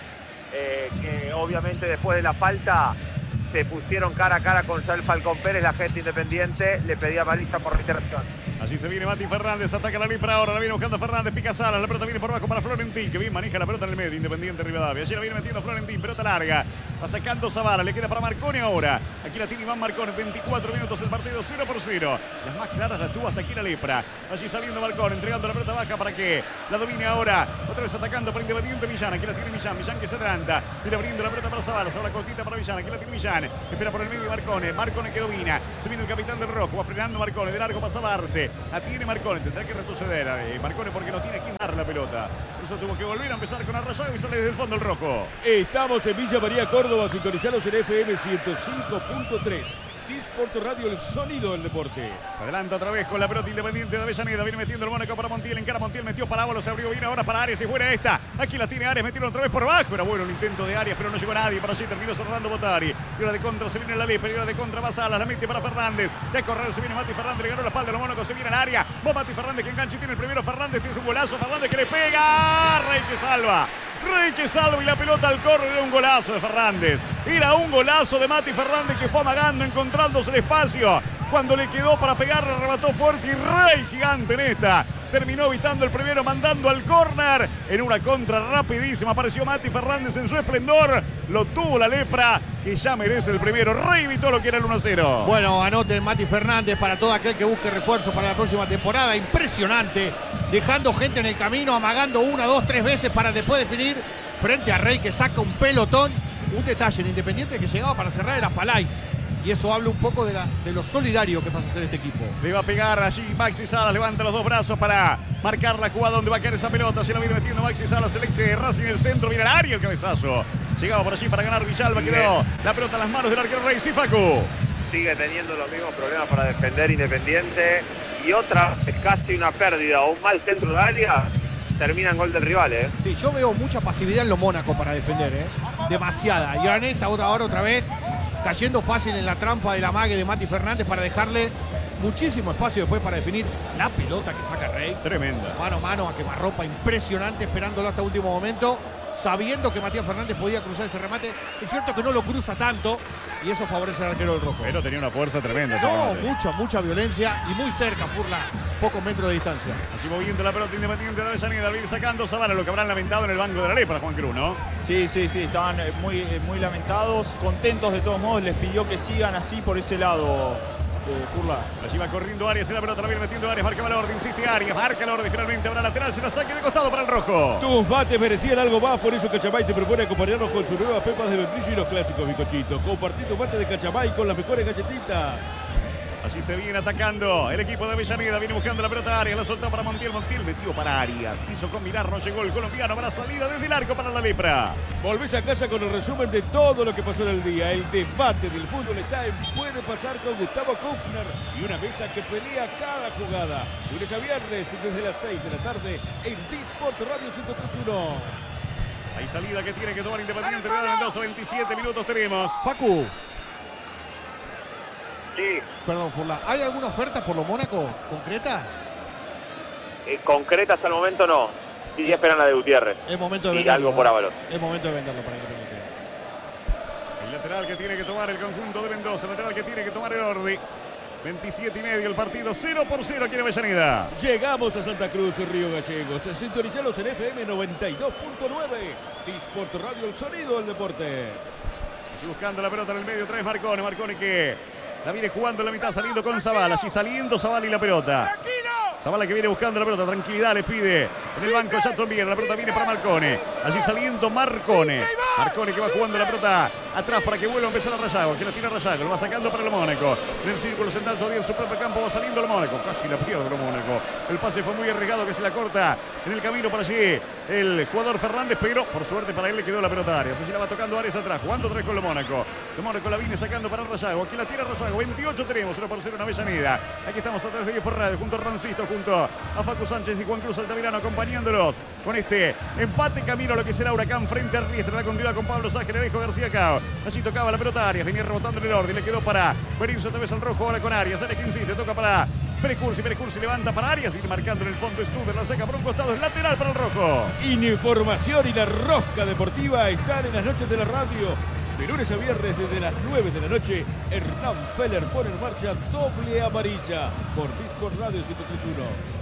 C: que obviamente después de la falta se pusieron cara a cara con Sael Falcón Pérez. La gente independiente le pedía baliza por reiteración.
A: Así se viene Mati Fernández, ataca la Lepra ahora, la viene buscando Fernández, pica Salas, la pelota viene por abajo para Florentín, que bien maneja la pelota en el medio, Independiente Rivadavia. Allí la viene metiendo Florentín, pelota larga, va sacando Zavala, le queda para Marcone ahora. Aquí la tiene Iván Marcone, 24 minutos el partido 0-0. Las más claras las tuvo hasta aquí la Lepra. Allí saliendo Marcone, entregando la pelota baja para que la domine ahora. Otra vez atacando para Independiente Millán, aquí la tiene Millán, Millán que se adelanta, viene abriendo la pelota para Zavala, Zavala cortita para Millán, aquí la tiene Millán, espera por el medio Marcone, Marcone que domina, se viene el capitán del rojo, va frenando Marcone, de largo pasa Barce, la tiene Marcone. Tendrá que retroceder Marcone porque no tiene quien dar la pelota. Por eso tuvo que volver a empezar con Arrasado y sale desde el fondo el rojo.
F: Estamos en Villa María, Córdoba, sintonizados en FM 105.3. Disport Radio, el sonido del deporte.
A: Adelanta otra vez con la pelota Independiente de Avellaneda. Viene metiendo el Mónaco para Montiel. En cara Montiel metió para Ábalos. Se abrió bien ahora para Arias. Y fuera esta. Aquí la tiene Arias. Metieron otra vez por abajo. Era bueno el intento de Arias, pero no llegó nadie. Para allí terminó cerrando Botari. Y ahora de contra se viene la Lepra. Y ahora de contra va Salas. La mete para Fernández. De correr se viene Mati Fernández. Le ganó la espalda. Los Mónaco se viene al área. Va Mati Fernández que engancha y tiene el primero. Fernández tiene un golazo. Fernández que le pega. Rey que salva. Rey que salva y la pelota al córner. Era un golazo de Fernández. Era un golazo de Mati Fernández que fue amagando, encontrándose el espacio. Cuando le quedó para pegar, arrebató fuerte y Rey gigante en esta. Terminó evitando el primero, mandando al córner. En una contra rapidísima apareció Mati Fernández en su esplendor. Lo tuvo la Lepra, que ya merece el primero. Rey evitó lo que era el 1-0.
D: Bueno, anoten Mati Fernández para todo aquel que busque refuerzo para la próxima temporada. Impresionante. Dejando gente en el camino, amagando 1, 2, 3 veces para después definir frente a Rey que saca un pelotón. Un detalle en Independiente que llegaba para cerrar era Palais. Y eso habla un poco de lo solidario que pasa a ser este equipo.
A: Le va a pegar allí Maxi Salas, levanta los dos brazos para marcar la jugada donde va a caer esa pelota. Se la viene metiendo Maxi Salas, el ex de Racing en el centro, viene al área el cabezazo. Llegaba por allí para ganar Villalba, quedó la pelota en las manos del arquero Rey. Sí, Facu.
C: Sigue teniendo los mismos problemas para defender Independiente. Y otra, es casi una pérdida o un mal centro de área. Termina en gol del rival,
D: Sí, yo veo mucha pasividad en los Mónaco para defender, demasiada. Y Aneta ahora otra vez cayendo fácil en la trampa de la mague de Mati Fernández para dejarle muchísimo espacio después para definir la pelota que saca Rey.
A: Tremenda.
D: Mano a mano a quemarropa, impresionante, esperándolo hasta último momento, sabiendo que Matías Fernández podía cruzar ese remate. Es cierto que no lo cruza tanto y eso favorece al arquero del rojo.
A: Pero tenía una fuerza tremenda.
D: No, mucha violencia y muy cerca, Furla, pocos metros de distancia.
A: Así moviendo la pelota Independiente de Avellaneda, viene sacando Zavala, lo que habrán lamentado en el banco de la Lepra, Juan Cruz, ¿no?
G: Sí, estaban muy lamentados, contentos de todos modos, les pidió que sigan así por ese lado, Furla.
A: Allí va corriendo Arias, en la pelota la viene metiendo Arias, marca Valordi, insiste Arias, marca Valordi, finalmente habrá lateral, se la saque de costado para el rojo.
F: Tus bates merecían algo más, por eso Cachamay te propone acompañarnos con sus nuevas pepas de membrillo y los clásicos bizcochitos. Compartí tus bates de Cachamay con las mejores galletitas.
A: Allí se viene atacando el equipo de Avellaneda, viene buscando la pelota a Arias, la soltó para Montiel, Montiel metió para Arias, quiso combinar, no llegó el colombiano, para salida desde el arco para la Lepra.
F: Volvés a casa con el resumen de todo lo que pasó en el día. El debate del fútbol está en Puede Pasar con Gustavo Kufner y una mesa que pelea cada jugada. Lunes a viernes desde las 6 de la tarde en Disport Radio 103.1.
A: Hay salida que tiene que tomar Independiente de Mendoza, 27 minutos tenemos.
D: Facu.
C: Sí.
D: Perdón, Furla. ¿Hay alguna oferta por los Mónaco concreta?
C: Concreta hasta el momento no. Sí, esperan la de Gutiérrez.
D: Es momento de
C: y
D: venderlo.
C: algo por Ábalos.
D: Es momento de venderlo para Independiente.
A: El lateral que tiene que tomar el conjunto de Mendoza, el lateral que tiene que tomar el Ordi. 27 y medio el partido, 0-0 aquí en Avellaneda.
F: Llegamos a Santa Cruz, Río Gallegos. Sintonizalos en FM 92.9. Disport Radio, el sonido del deporte.
A: Allí buscando la pelota en el medio, otra vez Marcone. Marcone que la viene jugando en la mitad, saliendo con Zavala. Allí saliendo Zavala y la pelota. Zavala que viene buscando la pelota, tranquilidad le pide en el banco Chatron Viera, la pelota viene para Marcone. Allí saliendo Marcone. Marcone que va jugando la pelota Atrás para que vuelva a empezar a Rayago. Que la tira Rayago. Lo va sacando para el Mónaco. En el círculo central todavía en su propio campo. Va saliendo el Mónaco. Casi la pierde el Mónaco. El pase fue muy arriesgado que se la corta en el camino para allí el jugador Fernández. Pero por suerte para él le quedó la pelota a Arias. Así la va tocando Arias atrás. Jugando otra vez con el Mónaco. El Mónaco la viene sacando para Rayago. Aquí la tira Rayago. 28 tenemos. 1-0 en Avellaneda. Aquí estamos a través de ellos por radio. Junto a Rancisto. Junto a Facu Sánchez y Juan Cruz Altamirano acompañándolos con este empate camino a lo que será Huracán frente a Riestra. La continuidad con Pablo Sánchez. Alejo García Cao. Allí tocaba la pelota Arias. Venía rebotando en el orden. Le quedó para Berizzo otra vez al rojo. Ahora con Arias. Alex insiste. Toca para Pérez Cursi levanta para Arias. Viene marcando en el fondo Stuber. La saca por un costado. Es lateral para el rojo.
F: Información y la rosca deportiva están en las noches de la radio. De lunes a viernes desde las 9 de la noche, Hernán Feller pone en marcha doble amarilla por Discord Radio 103.1.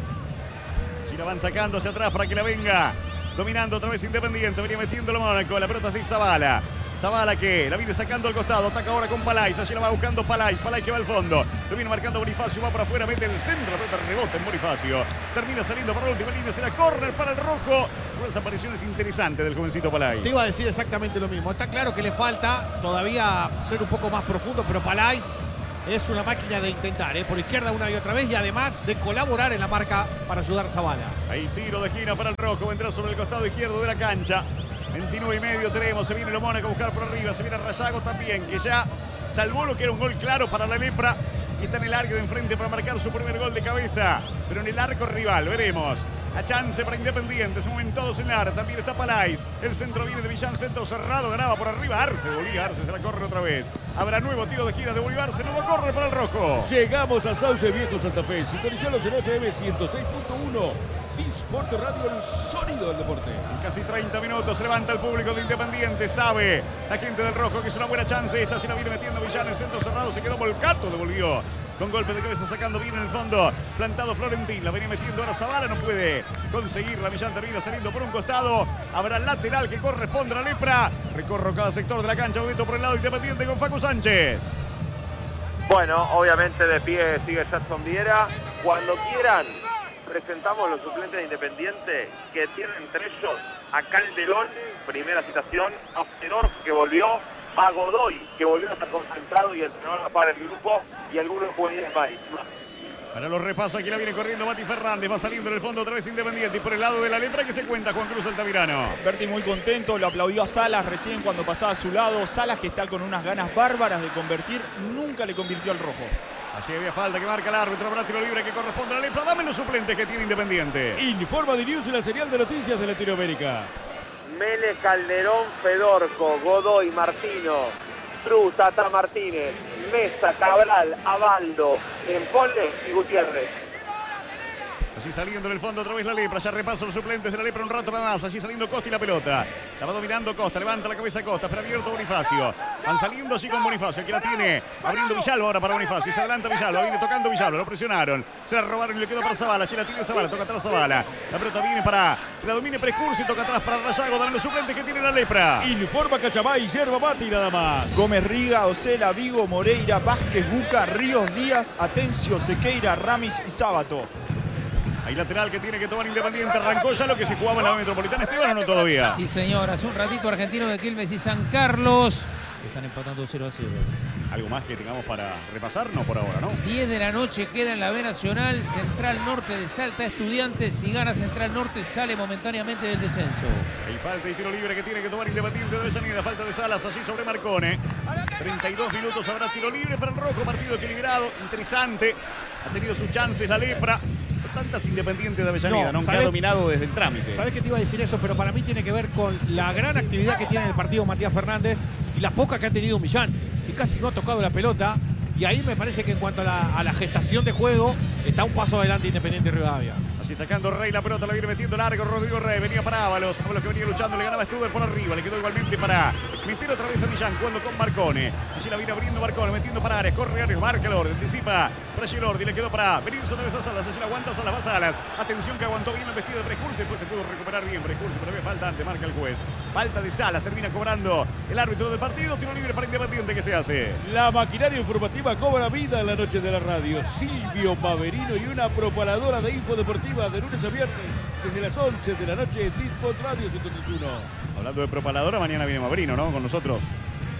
A: Si la van sacando hacia atrás para que la venga dominando otra vez Independiente. Venía metiendo el Mónaco. La pelota es de Zavala. Zavala que la viene sacando al costado. Ataca ahora con Palais. Allí la va buscando Palais. Palais que va al fondo. Lo viene marcando Bonifacio. Va por afuera. Mete en el centro. La pelota rebota en Bonifacio. Termina saliendo para la última línea. Será córner para el rojo. Unas apariciones interesantes del jovencito Palais.
D: Te iba a decir exactamente lo mismo. Está claro que le falta todavía ser un poco más profundo, pero Palais es una máquina de intentar, por izquierda una y otra vez, y además de colaborar en la marca para ayudar a Zavala.
A: Ahí tiro de esquina para el rojo. Vendrá sobre el costado izquierdo de la cancha. 29,5 tenemos. Se viene el Mónaco a buscar por arriba. Se viene Rayago también, que ya salvó lo que era un gol claro para la Lepra. Y está en el arco de enfrente para marcar su primer gol de cabeza. Pero en el arco rival, veremos. A chance para Independiente. Se mueven todos en el área. También está Palais. El centro viene de Villán. Centro cerrado. Ganaba por arriba. Arce. Devolvía. Arce se la corre otra vez. Habrá nuevo tiro de esquina de Bolivarse. Nuevo corre para el rojo.
F: Llegamos a Sauce Viejo Santa Fe. Sintonizalos en FM 106.1. Disport Radio, el sonido del deporte.
A: En casi 30 minutos se levanta el público de Independiente. Sabe la gente del rojo que es una buena chance. Esta se la viene metiendo Villán. El centro cerrado. Se quedó Volcato. Devolvió. Con golpe de cabeza sacando bien en el fondo. Plantado Florentín. La venía metiendo ahora Zavala. No puede conseguirla. Villán termina saliendo por un costado. Habrá lateral que corresponde a la Lepra. Recorro cada sector de la cancha. Movimiento por el lado Independiente con Facu Sánchez.
C: Bueno, obviamente de pie sigue Jackson Viera. Cuando quieran, presentamos los suplentes de Independiente, que tienen entre ellos a Calderón, primera citación, a Fedor, que volvió, a Godoy, que volvió a estar concentrado y entrenador para el grupo, y algunos jugadores más.
A: Para los repasos, aquí la viene corriendo Mati Fernández. Va saliendo en el fondo otra vez Independiente. Y por el lado de la Lepra que se cuenta Juan Cruz Altamirano.
G: Berti muy contento, lo aplaudió a Salas recién cuando pasaba a su lado. Salas, que está con unas ganas bárbaras de convertir, nunca le convirtió al rojo.
A: Allí había falta que marca el árbitro. Habrá tiro libre que corresponde a la Lepra. Dame los suplentes que tiene Independiente.
F: Informa de News en la señal de noticias de Latinoamérica.
C: Mele, Calderón, Fedorco, Godoy, Martino, Cruz, Tata Martínez, Mesa, Cabral, Abaldo, Empole y Gutiérrez.
A: Allí saliendo en el fondo otra vez la Lepra. Ya repaso los suplentes de la Lepra un rato nada más. Allí saliendo Costa y la pelota. La va dominando Costa. Levanta la cabeza Costa. Pero abierto Bonifacio. Van saliendo así con Bonifacio. Aquí la tiene. Abriendo Villalba ahora para Bonifacio. Se adelanta Villalba. Viene tocando Villalba. Lo presionaron. Se la robaron y le quedó para Zavala. Allí la tiene Zavala. Toca atrás Zavala. La pelota viene para que la domine Prescursi. Toca atrás para Rayago. Dan los suplentes que tiene la Lepra.
F: Informa Cachamay, Yerba Mate y nada más.
G: Gómez Riga, Ocela, Vigo, Moreira, Vázquez, Buca, Ríos, Díaz, Atencio, Sequeira, Ramis y Sábato.
A: Hay lateral que tiene que tomar Independiente. Arrancó ya lo que se jugaba en la Metropolitana. Esteban, ¿o no todavía?
B: Sí, señor. Hace un ratito Argentino de Quilmes y San Carlos están empatando 0-0.
A: ¿Algo más que tengamos para repasar? No, por ahora, ¿no?
B: 10 de la noche queda en la B Nacional. Central Norte de Salta Estudiantes. Si gana Central Norte, sale momentáneamente del descenso.
A: Hay falta y tiro libre que tiene que tomar Independiente de Avellaneda. Falta de Salas allí sobre Marcone. 32 minutos habrá tiro libre para el rojo. Partido equilibrado, interesante. Ha tenido sus chances la Lepra. Tantas Independiente de Avellaneda, ¿no? Que ha dominado desde el trámite.
D: Sabés que te iba a decir eso, pero para mí tiene que ver con la gran actividad que tiene en el partido Matías Fernández y la poca que ha tenido Millán, que casi no ha tocado la pelota. Y ahí me parece que en cuanto a la gestación de juego, está un paso adelante Independiente Rivadavia.
A: Así sacando Rey la pelota, la viene metiendo largo Rodrigo Rey. Venía para Ábalos. Ábalos que venía luchando, le ganaba Stuber por arriba. Le quedó igualmente para meter otra vez a Millán, jugando con Marcone. Allí la viene abriendo Marcone, metiendo para Ares. Corre Ares, marca el orden, anticipa para Girordi. Le quedó para Berizzo otra vez a Salas. Allí la aguanta Salas, va Salas. Atención que aguantó bien el vestido de Prescursi. Después se pudo recuperar bien Prescursi, pero había falta antes, marca el juez. Falta de Salas, termina cobrando el árbitro del partido. Tiro libre para Independiente que se hace.
F: La maquinaria informativa cobra vida en la noche de la radio. Silvio Maverino y una propaladora de info deportiva de lunes a viernes desde las 11 de la noche en Disport Radio 103.1.
A: Hablando de propaladora, mañana viene Maverino, ¿no? Con nosotros.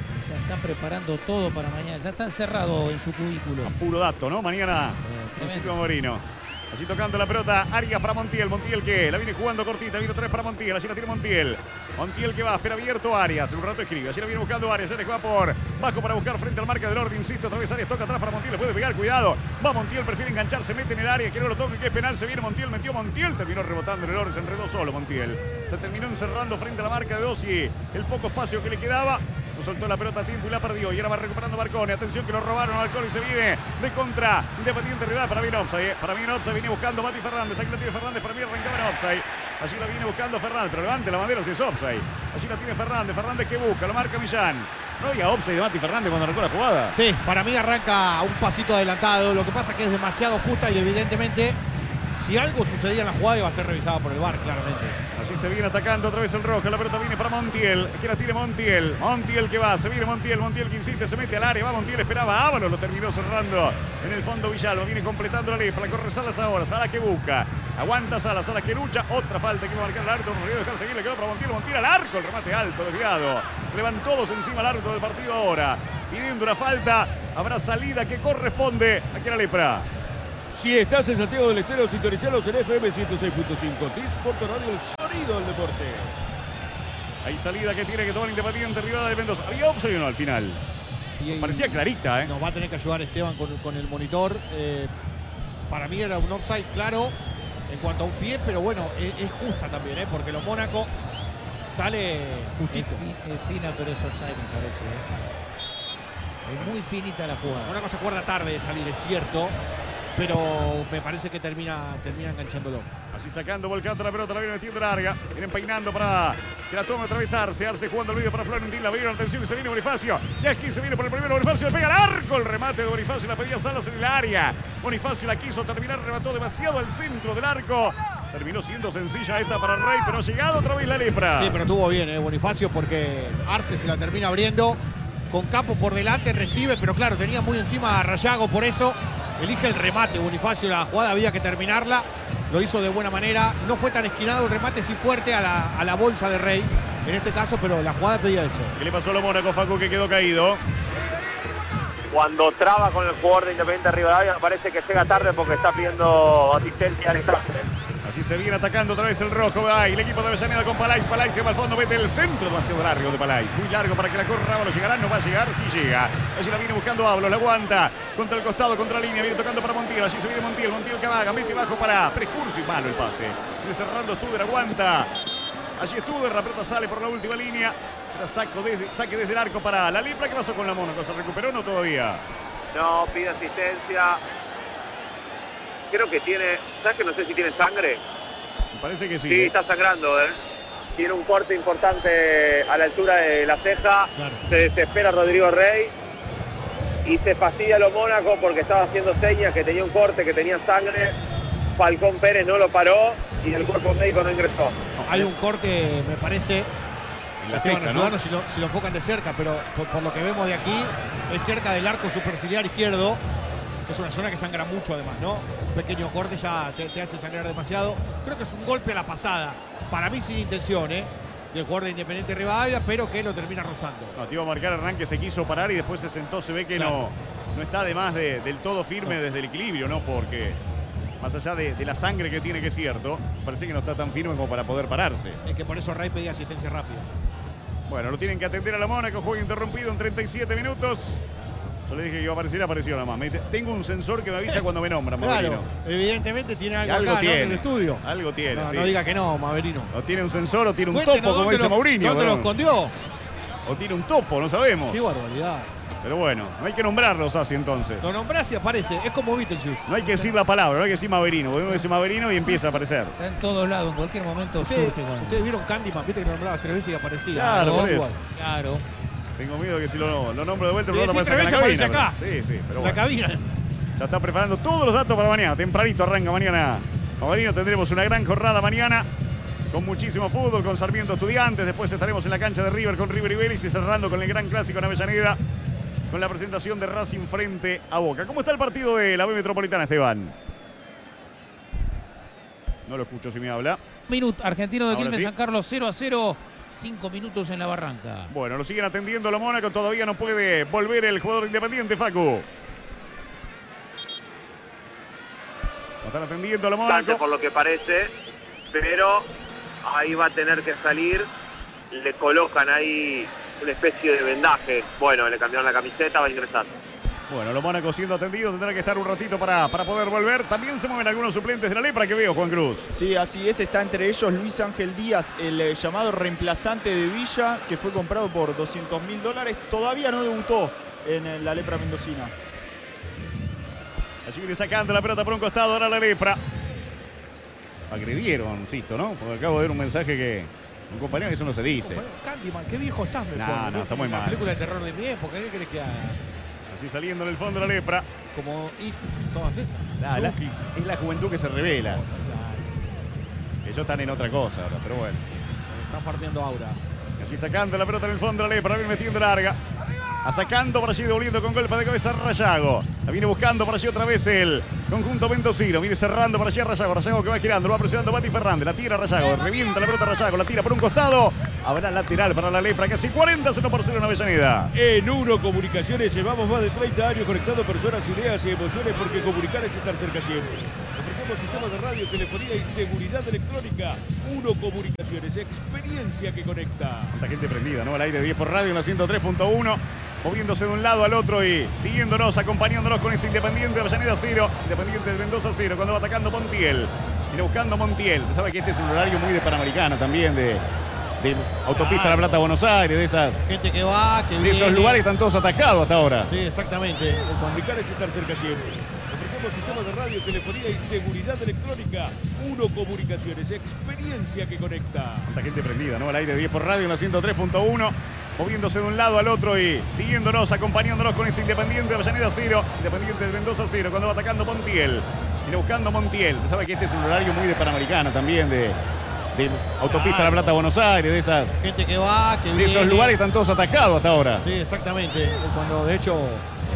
B: Están preparando todo para mañana. Ya están cerrados en su cubículo.
A: Puro dato, ¿no? Mañana con Silvio Morino. Así tocando la pelota, Arias para Montiel. Montiel que la viene jugando cortita, viene otra vez para Montiel. Así la tiene Montiel. Montiel que va, espera abierto Arias. Un rato escribe, así la viene buscando Arias. Se le juega por bajo para buscar frente al marca del orden. Insisto, otra vez Arias toca atrás para Montiel. Le puede pegar, cuidado. Va Montiel, prefiere engancharse, mete en el área. Que no lo toque, que es penal. Se viene Montiel, metió Montiel. Terminó rebotando en el orden, se enredó solo Montiel. Se terminó encerrando frente a la marca de Dossi. El poco espacio que le quedaba. No soltó la pelota a tiempo y la perdió. Y ahora va recuperando Marcone. Atención que lo robaron a Marcone y se viene de contra. Independiente rival para mí en offside. Para mí en offside viene buscando Mati Fernández. Aquí la tiene Fernández. Para mí arrancaba en offside. Allí la viene buscando Fernández. Pero levante la bandera si es offside. Allí la tiene Fernández. Fernández que busca. Lo marca Millán. No había offside de Mati Fernández cuando arrancó la jugada.
D: Sí, para mí arranca un pasito adelantado. Lo que pasa es que es demasiado justa y evidentemente si algo sucedía en la jugada iba a ser revisada por el VAR, claramente.
A: Así se viene atacando otra vez el rojo. La pelota viene para Montiel. Aquí la tiene Montiel. Montiel que va. Se viene Montiel. Montiel que insiste. Se mete al área. Va Montiel. Esperaba a Ábalos. Lo terminó cerrando en el fondo Villalba. Viene completando la lepra. La corre Salas ahora. Salas que busca. Aguanta Salas. Salas que lucha. Otra falta que va a marcar el árbitro. No podía dejar seguir. Le quedó para Montiel. Montiel al arco. El remate alto. Desviado. Se le van todos encima al árbitro del partido ahora. Pidiendo una falta. Habrá salida que corresponde aquí a la lepra.
F: Si estás en Santiago del Estero, sintonizalos en FM 106.5. T-Sport Radio, el sonido del deporte.
A: Hay salida que tiene que tomar Independiente Rivadavia de Mendoza. ¿Había offside o no al final? Parecía clarita, ¿eh?
D: Nos va a tener que ayudar Esteban con el monitor. Para mí era un offside claro en cuanto a un pie, pero bueno, es justa también, ¿eh? Porque los Mónaco sale justito.
B: Es fina, pero es offside, me parece. Es muy finita la jugada.
D: Mónaco se acuerda tarde de salir, es cierto. Pero me parece que termina enganchándolo.
A: Así sacando, volcando la pelota, la viene metiendo larga. Vienen peinando para que la tome atravesarse. Arce jugando el vídeo para Florentín. La vieron, atención, y se viene Bonifacio. Y aquí se viene por el primero Bonifacio. Le pega al arco. El remate de Bonifacio. La pedía Salas en el área. Bonifacio la quiso terminar. Remató demasiado al centro del arco. Terminó siendo sencilla esta para el Rey, pero ha llegado otra vez la lepra.
D: Sí, pero estuvo bien, Bonifacio, porque Arce se la termina abriendo. Con Capo por delante, recibe, pero claro, tenía muy encima a Rayago, por eso elige el remate. Bonifacio, la jugada había que terminarla, lo hizo de buena manera, no fue tan esquinado el remate, sí fuerte a la bolsa de Rey, en este caso, pero la jugada pedía eso.
A: ¿Qué le pasó a los Mónaco, Facu, que quedó caído?
C: Cuando traba con el jugador de Independiente Rivadavia, me parece que llega tarde porque está pidiendo asistencia al instante.
A: Así se viene atacando otra vez el rojo. Ahí el equipo de Avellaneda con Palais. Palais que va al fondo, mete el centro demasiado largo de Palais. Muy largo para que la corra. Ábalos llegará, no va a llegar, sí llega. Allí la viene buscando Ábalos, la aguanta. Contra el costado, contra la línea, viene tocando para Montiel. Allí se viene Montiel, Montiel que va, mete bajo para Prescurso y malo el pase. Viene cerrando Studer, aguanta. Allí Studer, la pelota sale por la última línea. Saque desde el arco para la lepra. ¿Qué pasó con la Mónaco? ¿Se recuperó o no todavía?
C: No, pide asistencia. Creo que tiene, ¿sabes que no sé si tiene sangre?
A: Me parece que sí.
C: Sí, está sangrando, ¿eh? Tiene un corte importante a la altura de la ceja. Claro. Se desespera Rodrigo Rey y se fastidia a los Mónaco porque estaba haciendo señas que tenía un corte, que tenía sangre. Falcón Pérez no lo paró y el cuerpo médico no ingresó.
D: Hay un corte, me parece,
A: en la ceja, ¿no?
D: si lo enfocan de cerca, pero por lo que vemos de aquí, es cerca del arco superciliar izquierdo. Es una zona que sangra mucho además, ¿no? Un pequeño corte ya te hace sangrar demasiado. Creo que es un golpe a la pasada. Para mí sin intención, del jugador de Independiente Rivadavia, pero que lo termina rozando.
A: No, te iba a marcar arranque, se quiso parar y después se sentó. Se ve que claro, no está además del todo firme desde el equilibrio, ¿no? Porque más allá de la sangre que tiene, que es cierto, parece que no está tan firme como para poder pararse.
D: Es que por eso Rey pedía asistencia rápida.
A: Bueno, lo tienen que atender a la Mónaco. Juego interrumpido en 37 minutos. Yo le dije que iba a aparecer, apareció nada más. Me dice, tengo un sensor que me avisa cuando me nombran, Maverino.
D: Claro, evidentemente tiene algo
A: acá,
D: tiene, ¿no? En el estudio.
A: Algo tiene,
D: no,
A: sí.
D: no diga que no, Maverino.
A: O tiene un sensor o tiene un topo, como dice Mourinho.
D: ¿Dónde lo escondió?
A: O tiene un topo, no sabemos.
D: Qué barbaridad.
A: Pero bueno, no hay que nombrarlos así entonces.
D: Lo nombrás y aparece, es como Beetlejuice.
A: No hay que decir la palabra, no hay que decir Maverino. Porque uno dice Maverino y empieza a aparecer.
B: Está en todos lados, en cualquier momento surge.
D: Ustedes vieron Candyman, viste que lo nombrabas 3 veces y aparecía.
A: Claro, por eso.
B: Claro.
A: Tengo miedo que si lo nombro de vuelta,
D: sí,
A: no
D: sí,
A: aparece en la cabina.
D: acá.
A: Sí, pero
D: en
A: bueno.
D: La cabina.
A: Ya está preparando todos los datos para mañana. Tempranito arranca mañana. Maverino, tendremos una gran jornada mañana. Con muchísimo fútbol, con Sarmiento Estudiantes. Después estaremos en la cancha de River con River y Vélez y cerrando con el gran clásico en Avellaneda. Con la presentación de Racing frente a Boca. ¿Cómo está el partido de la B Metropolitana, Esteban? No lo escucho si me habla.
B: Minuto, Argentino de Quilmes, San Carlos 0-0 5 minutos en la barranca.
A: Bueno, lo siguen atendiendo los Mónaco. Todavía no puede volver el jugador Independiente, Facu. Lo están atendiendo los Mónaco.
C: Por lo que parece, pero ahí va a tener que salir. Le colocan ahí una especie de vendaje. Bueno, le cambiaron la camiseta, va a ingresar.
A: Bueno, los Mónaco siendo atendidos, tendrá que estar un ratito para poder volver. También se mueven algunos suplentes de la Lepra que veo, Juan Cruz.
G: Sí, así es. Está entre ellos Luis Ángel Díaz, el llamado reemplazante de Villa, que fue comprado por $200.000. Todavía no debutó en la Lepra mendocina.
A: Allí viene sacando la pelota por un costado, ahora la Lepra. Agredieron, insisto, ¿no? Porque acabo de ver un mensaje que un compañero, eso no se dice.
D: Candyman, qué viejo estás, me
A: No, no, está muy mal.
D: Película de terror de mi época, ¿qué crees que haga?
A: Así saliendo en el fondo la Lepra.
D: Como It, todas esas.
A: Es la juventud que se revela.
D: Claro.
A: Ellos están en otra cosa ahora, pero bueno.
D: Están farmeando aura.
A: Allí sacando la pelota en el fondo la Lepra, viene metiendo larga. Sacando por allí, devolviendo con golpe de cabeza Rayago. La viene buscando por allí otra vez el conjunto mendocino. Viene cerrando por allí a Rayago. Rayago que va girando, lo va presionando Mati Fernández. La tira Rayago, revienta la pelota Rayago. La tira por un costado. Habrá lateral para la Lepra, casi 40-0 en Avellaneda.
F: En Uno Comunicaciones llevamos más de 30 años conectando personas, ideas y emociones porque comunicar es estar cerca siempre. Ofrecemos sistemas de radio, telefonía y seguridad electrónica. Uno Comunicaciones, experiencia que conecta.
A: Tanta gente prendida, ¿no? Al aire de 10 por radio en la 103.1. Moviéndose de un lado al otro y siguiéndonos, acompañándonos con este Independiente de Avellaneda 0. Independiente de Mendoza 0. Cuando va atacando Montiel. Viene buscando Montiel. Usted sabe que este es un horario muy de Panamericana también, de Autopista La Plata Buenos Aires, de esas.
D: Gente que va, que viene.
A: De esos lugares que están todos atacados hasta ahora.
D: Sí, exactamente.
F: Comunicar es estar cerca siempre. Ofrecemos sistemas de radio, telefonía y seguridad electrónica. Uno Comunicaciones, experiencia que conecta.
A: Tanta gente prendida, ¿no? Al aire de 10 por radio en la 103.1. Moviéndose de un lado al otro y siguiéndonos, acompañándonos con este Independiente de Avellaneda 0. Independiente de Mendoza 0. Cuando va atacando Montiel. Viene buscando Montiel. Usted sabe que este es un horario muy de Panamericana también, de Autopista La Plata Buenos Aires, de esas.
D: Gente que va, que viene.
A: De esos lugares que están todos atacados hasta ahora.
D: Sí, exactamente. Cuando de hecho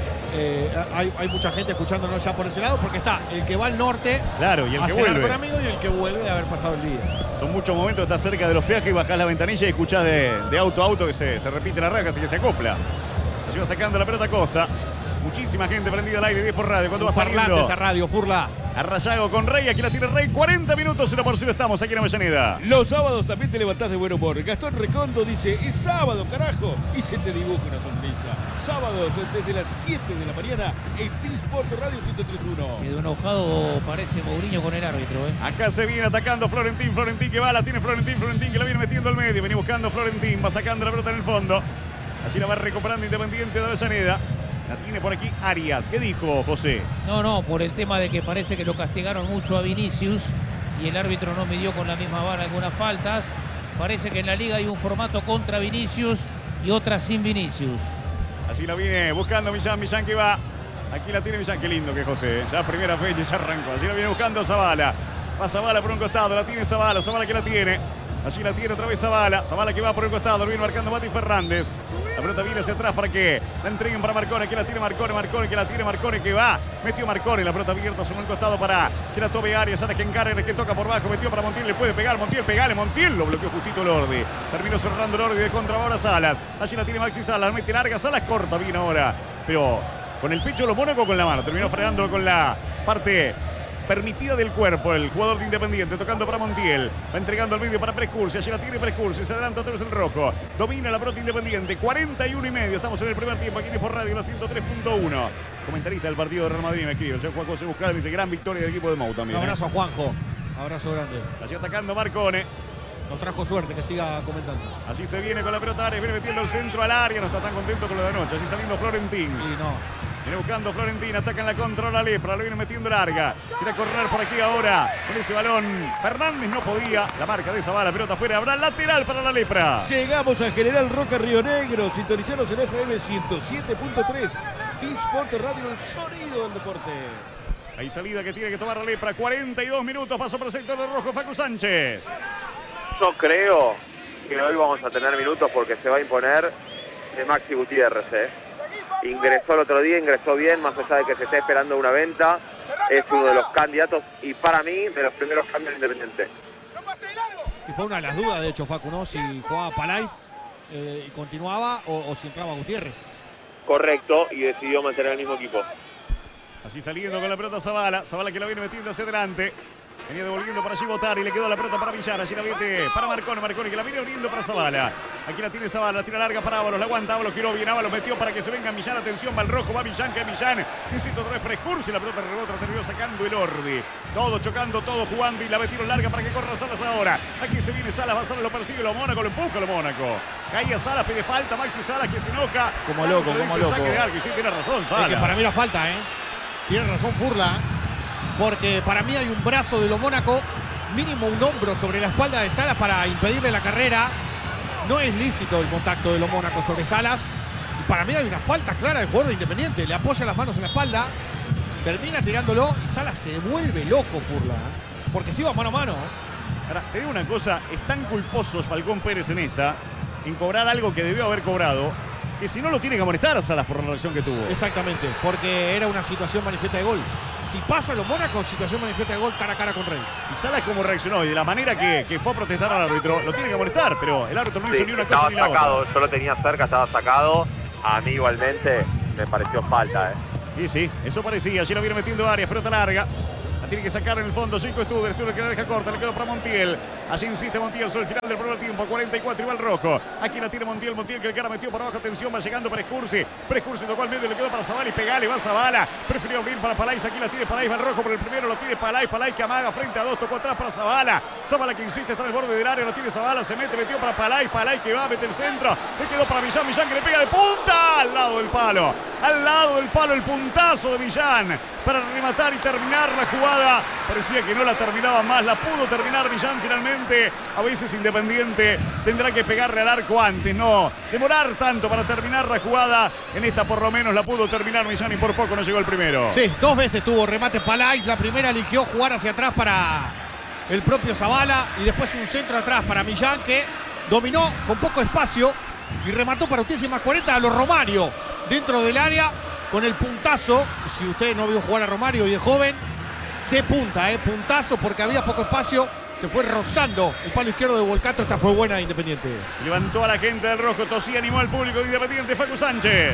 D: hay mucha gente escuchándonos ya por ese lado, porque está el que va al norte,
A: claro, y el
D: a
A: que
D: cenar
A: vuelve
D: con amigos, y el que vuelve de haber pasado el día.
A: Son muchos momentos, estás cerca de los peajes y bajás la ventanilla y escuchás de auto a auto que se repite la raja, así que se acopla. Allí va sacando la pelota Costa. Muchísima gente prendida al aire 10 por radio. Cuando va saliendo
D: esta radio, Furla.
A: A Rayago con Rey, aquí la tiene Rey. 40 minutos, 0-0 estamos aquí en Avellaneda.
F: Los sábados también te levantás de buen humor. Gastón Recondo dice, es sábado, carajo. Y se te dibuja una sonrisa. Sábados desde las 7 de la mañana en T-Sport Radio 103.1.
B: Quedó enojado, parece Mourinho con el árbitro.
A: Acá se viene atacando Florentín que va, la tiene Florentín que la viene metiendo al medio. Venía buscando Florentín, va sacando la pelota en el fondo. Así la va recuperando Independiente de Avellaneda. La tiene por aquí Arias. ¿Qué dijo José?
B: No, por el tema de que parece que lo castigaron mucho a Vinicius y el árbitro no midió con la misma vara algunas faltas. Parece que en la liga hay un formato contra Vinicius y otra sin Vinicius.
A: Así la viene buscando Millán que va. Aquí la tiene Millán, qué lindo que José. Ya primera fecha y ya arrancó. Así la viene buscando Zavala. Va Zavala por un costado, la tiene Zavala que la tiene. Allí la tiene otra vez Zavala que va por el costado, lo viene marcando Mati Fernández. La pelota viene hacia atrás para que la entreguen para Marcone, que la tiene Marcone, que la tiene Marcone, que va. Metió Marcone, la pelota abierta sobre el costado para que la tome Arias, ahora que encarga, que toca por bajo, metió para Montiel, le puede pegar, Montiel, pegale, Montiel, lo bloqueó justito Lordi. Terminó cerrando Lordi de contra ahora Salas. Allí la tiene Maxi Salas, mete larga, Salas corta bien ahora, pero con el pecho los Mónaco con la mano, terminó frenándolo con la parte permitida del cuerpo, el jugador de Independiente, tocando para Montiel, va entregando al medio para Prescursi, allí la tiene Prescursi, se adelanta otra vez el rojo, domina la pelota Independiente, 41:30, estamos en el primer tiempo, aquí en por radio, la 103.1, comentarista del partido de Real Madrid me escribe, Juan José Buscal, dice, gran victoria del equipo de Mou también.
D: Un abrazo a Juanjo, abrazo grande.
A: Allí atacando Marcone.
D: Nos trajo suerte, que siga comentando.
A: Allí se viene con la pelota Arias, viene metiendo el centro al área, no está tan contento con lo de anoche, allí saliendo Florentín.
D: Y no.
A: Viene buscando Florentín, ataca en la contra la Lepra, lo viene metiendo larga. Quiere correr por aquí ahora con ese balón. Fernández no podía, la marca de Zavala, pelota afuera, habrá lateral para la Lepra.
F: Llegamos a General Roca Río Negro, sintonizanos en FM 107.3. T-Sport Radio, el sonido del deporte.
A: Hay salida que tiene que tomar la Lepra, 42 minutos, paso por el sector de rojo, Facu Sánchez.
C: Yo creo que hoy vamos a tener minutos porque se va a imponer de Maxi Gutiérrez. Ingresó el otro día, ingresó bien, más allá de que se esté esperando una venta. Es uno de los candidatos y para mí de los primeros cambios Independientes.
D: Y fue una de las dudas, de hecho, Facu, ¿no? Si jugaba Palais y continuaba o si entraba Gutiérrez.
C: Correcto, y decidió mantener el mismo equipo.
A: Así saliendo con la pelota Zavala. Zavala que la viene metiendo hacia adelante. Venía devolviendo para allí Botari, le quedó la pelota para Villar, allí la viene para Marconi, Marconi que la viene abriendo para Zavala. Aquí la tiene Zavala, la tira larga para Ábalos, la aguanta Ábalos, giró bien Ábalos, metió para que se venga Millán, atención, va el rojo, va Millán, que Millán, insiste otra vez Prescursi, la pelota rebota, la terminó sacando el Orbi. Todo chocando, todo jugando y la metieron larga para que corra Salas ahora. Aquí se viene Salas, va Salas, lo persigue lo Mónaco, lo empuja lo Mónaco. Caía Salas, pide falta, Maxi Salas que se enoja.
G: Como loco, como loco.
A: Saque de arco y sí, tiene razón Salas.
D: Es que para mí era falta, Tiene razón Furla, porque para mí hay un brazo de lo Mónaco, mínimo un hombro sobre la espalda de Salas para impedirle la carrera. No es lícito el contacto de lo Mónaco sobre Salas. Y para mí hay una falta clara del jugador de Independiente. Le apoya las manos en la espalda, termina tirándolo y Salas se vuelve loco, Furla. Porque si va mano a mano.
A: Ahora, te digo una cosa, es tan culposo Falcón Pérez en esta, en cobrar algo que debió haber cobrado, que si no lo tiene que amonestar a Salas por la reacción que tuvo.
D: Exactamente, porque era una situación manifiesta de gol. Si pasa lo Mónaco, situación manifiesta de gol cara a cara con Rey.
A: Y Salas como reaccionó y de la manera que fue a protestar al árbitro, lo tiene que amonestar, pero el árbitro no hizo ni una cosa ni la
C: sacado,
A: otra.
C: yo lo tenía cerca, estaba sacado. A mí igualmente me pareció falta,
A: Y sí, eso parecía, allí lo viene metiendo Arias, pelota larga. La tiene que sacar en el fondo, 5 Studer que la deja corta, le quedó para Montiel. Así insiste Montiel sobre el final del primer tiempo, 44 y va el rojo. Aquí la tiene Montiel que el cara metió para abajo, atención, va llegando Prescursi. Prescursi tocó al medio, le quedó para Zavala y pegale, va Zavala. Prefirió abrir para Palais, aquí la tiene Palais, va el rojo por el primero, lo tiene Palais que amaga frente a dos, tocó atrás para Zavala. Zavala que insiste, está en el borde del área, lo tiene Zavala, se mete, metió para Palais que va, mete el centro. Le quedó para Millán que le pega de punta al lado del palo. Al lado del palo el puntazo de Millán para rematar y terminar la jugada. Parecía que no la terminaba más, la pudo terminar Millán finalmente. A veces Independiente tendrá que pegarle al arco antes, no demorar tanto para terminar la jugada. En esta por lo menos la pudo terminar Millán y por poco no llegó el primero.
D: Sí, 2 veces tuvo remate Palais, la primera eligió jugar hacia atrás para el propio Zavala y después un centro atrás para Millán que dominó con poco espacio y remató para Utísimas 40 a los Romario dentro del área con el puntazo. Si usted no vio jugar a Romario y es joven, de punta, puntazo porque había poco espacio, se fue rozando el palo izquierdo de Volcato. Esta fue buena de Independiente.
A: Levantó a la gente del rojo, tosía, animó al público de Independiente, Facu Sánchez.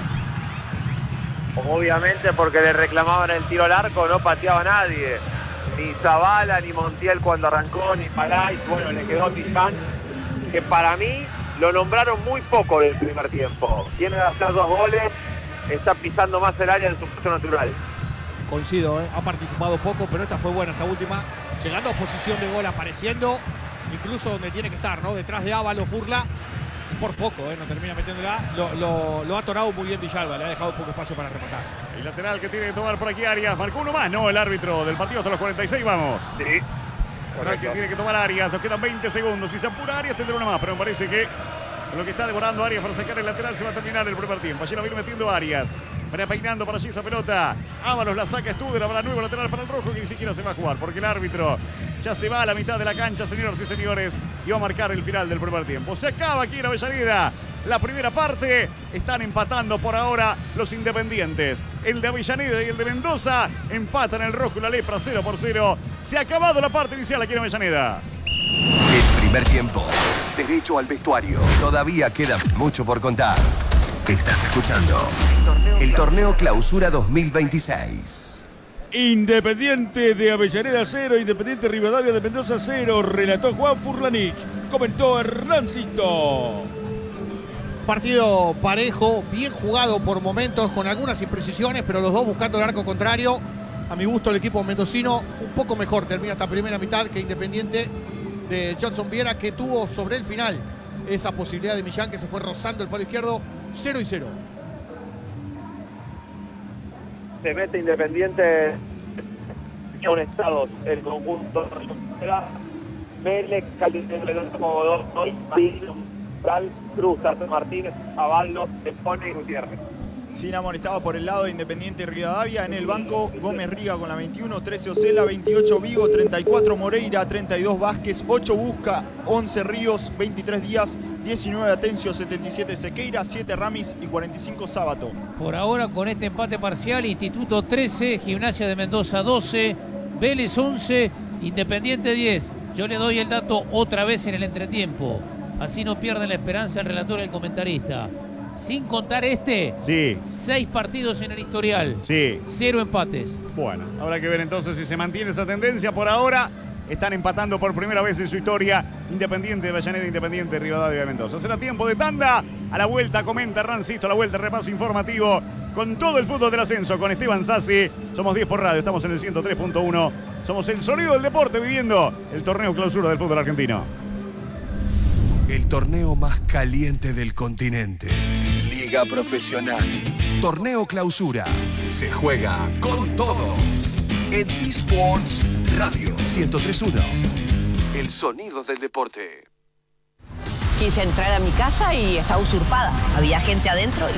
C: Obviamente porque le reclamaban el tiro al arco, no pateaba a nadie. Ni Zavala, ni Montiel cuando arrancó, ni Palais. Bueno, le quedó Tiján, que para mí lo nombraron muy poco en el primer tiempo. Tiene que hacer 2 goles, está pisando más el área en su puesto natural.
D: Coincido, ha participado poco, pero esta fue buena, esta última. Llegando a posición de gol, apareciendo incluso donde tiene que estar, ¿no? Detrás de Ábalos, Furla. Por poco, no termina metiéndola. Lo ha atorado muy bien Villalba, le ha dejado poco espacio para rematar.
A: El lateral que tiene que tomar por aquí Arias. Marcó uno más, no, el árbitro del partido hasta los 46, vamos.
C: Sí.
A: Ahora que tiene que tomar Arias, nos quedan 20 segundos. Si se apura Arias tendrá una más, pero me parece que con lo que está demorando Arias para sacar el lateral se va a terminar el primer tiempo. Allí lo viene metiendo Arias. Peinando para allí esa pelota. Ábalos la saca Studer, va la nueva lateral para el rojo que ni siquiera se va a jugar porque el árbitro ya se va a la mitad de la cancha, señoras y señores, y va a marcar el final del primer tiempo. Se acaba aquí en Avellaneda la primera parte. Están empatando por ahora los Independientes. El de Avellaneda y el de Mendoza empatan el rojo y la lepra 0-0. Se ha acabado la parte inicial aquí en Avellaneda.
E: El primer tiempo. Derecho al vestuario. Todavía queda mucho por contar. Estás escuchando el Torneo Clausura 2026.
F: Independiente de Avellaneda 0, Independiente Rivadavia de Mendoza 0. Relató Juan Furlanich. Comentó Hernán Sisto.
D: Partido parejo, bien jugado por momentos, con algunas imprecisiones, pero los dos buscando el arco contrario. A mi gusto el equipo mendocino un poco mejor termina esta primera mitad que Independiente de Johnson Viera, que tuvo sobre el final esa posibilidad de Millán que se fue rozando el palo izquierdo. 0-0.
C: Se mete Independiente conectados el conjunto Vélez, como 2, Cruz, Arturo Martínez, Avaldo, Se pone y Gutiérrez.
G: Sin amonestado por el lado de Independiente y Rivadavia. En el banco, Gómez Riga con la 21, 13 Ocela, 28 Vigo, 34 Moreira, 32 Vázquez, 8 Busca, 11 Ríos, 23 Díaz, 19 Atencio, 77 Sequeira, 7 Ramis y 45 Sábato.
B: Por ahora con este empate parcial, Instituto 13, Gimnasia de Mendoza 12, Vélez 11, Independiente 10. Yo le doy el dato otra vez en el entretiempo. Así no pierden la esperanza el relator y el comentarista. Sin contar
A: Sí.
B: 6 partidos en el historial.
A: Sí.
B: 0 empates.
A: Bueno, habrá que ver entonces si se mantiene esa tendencia. Por ahora están empatando por primera vez en su historia Independiente de Avellaneda, Independiente de Rivadavia de Mendoza. Será tiempo de tanda. A la vuelta comenta Rancito, a la vuelta repaso informativo con todo el fútbol del ascenso con Esteban Sassi. Somos 10 por radio, estamos en el 103.1. Somos el sonido del deporte viviendo el torneo clausura del fútbol argentino.
E: El torneo más caliente del continente. Liga Profesional. Torneo Clausura. Se juega con todo. En eSports Radio 103.1. El sonido del deporte.
H: Quise entrar a mi casa y estaba usurpada. Había gente adentro.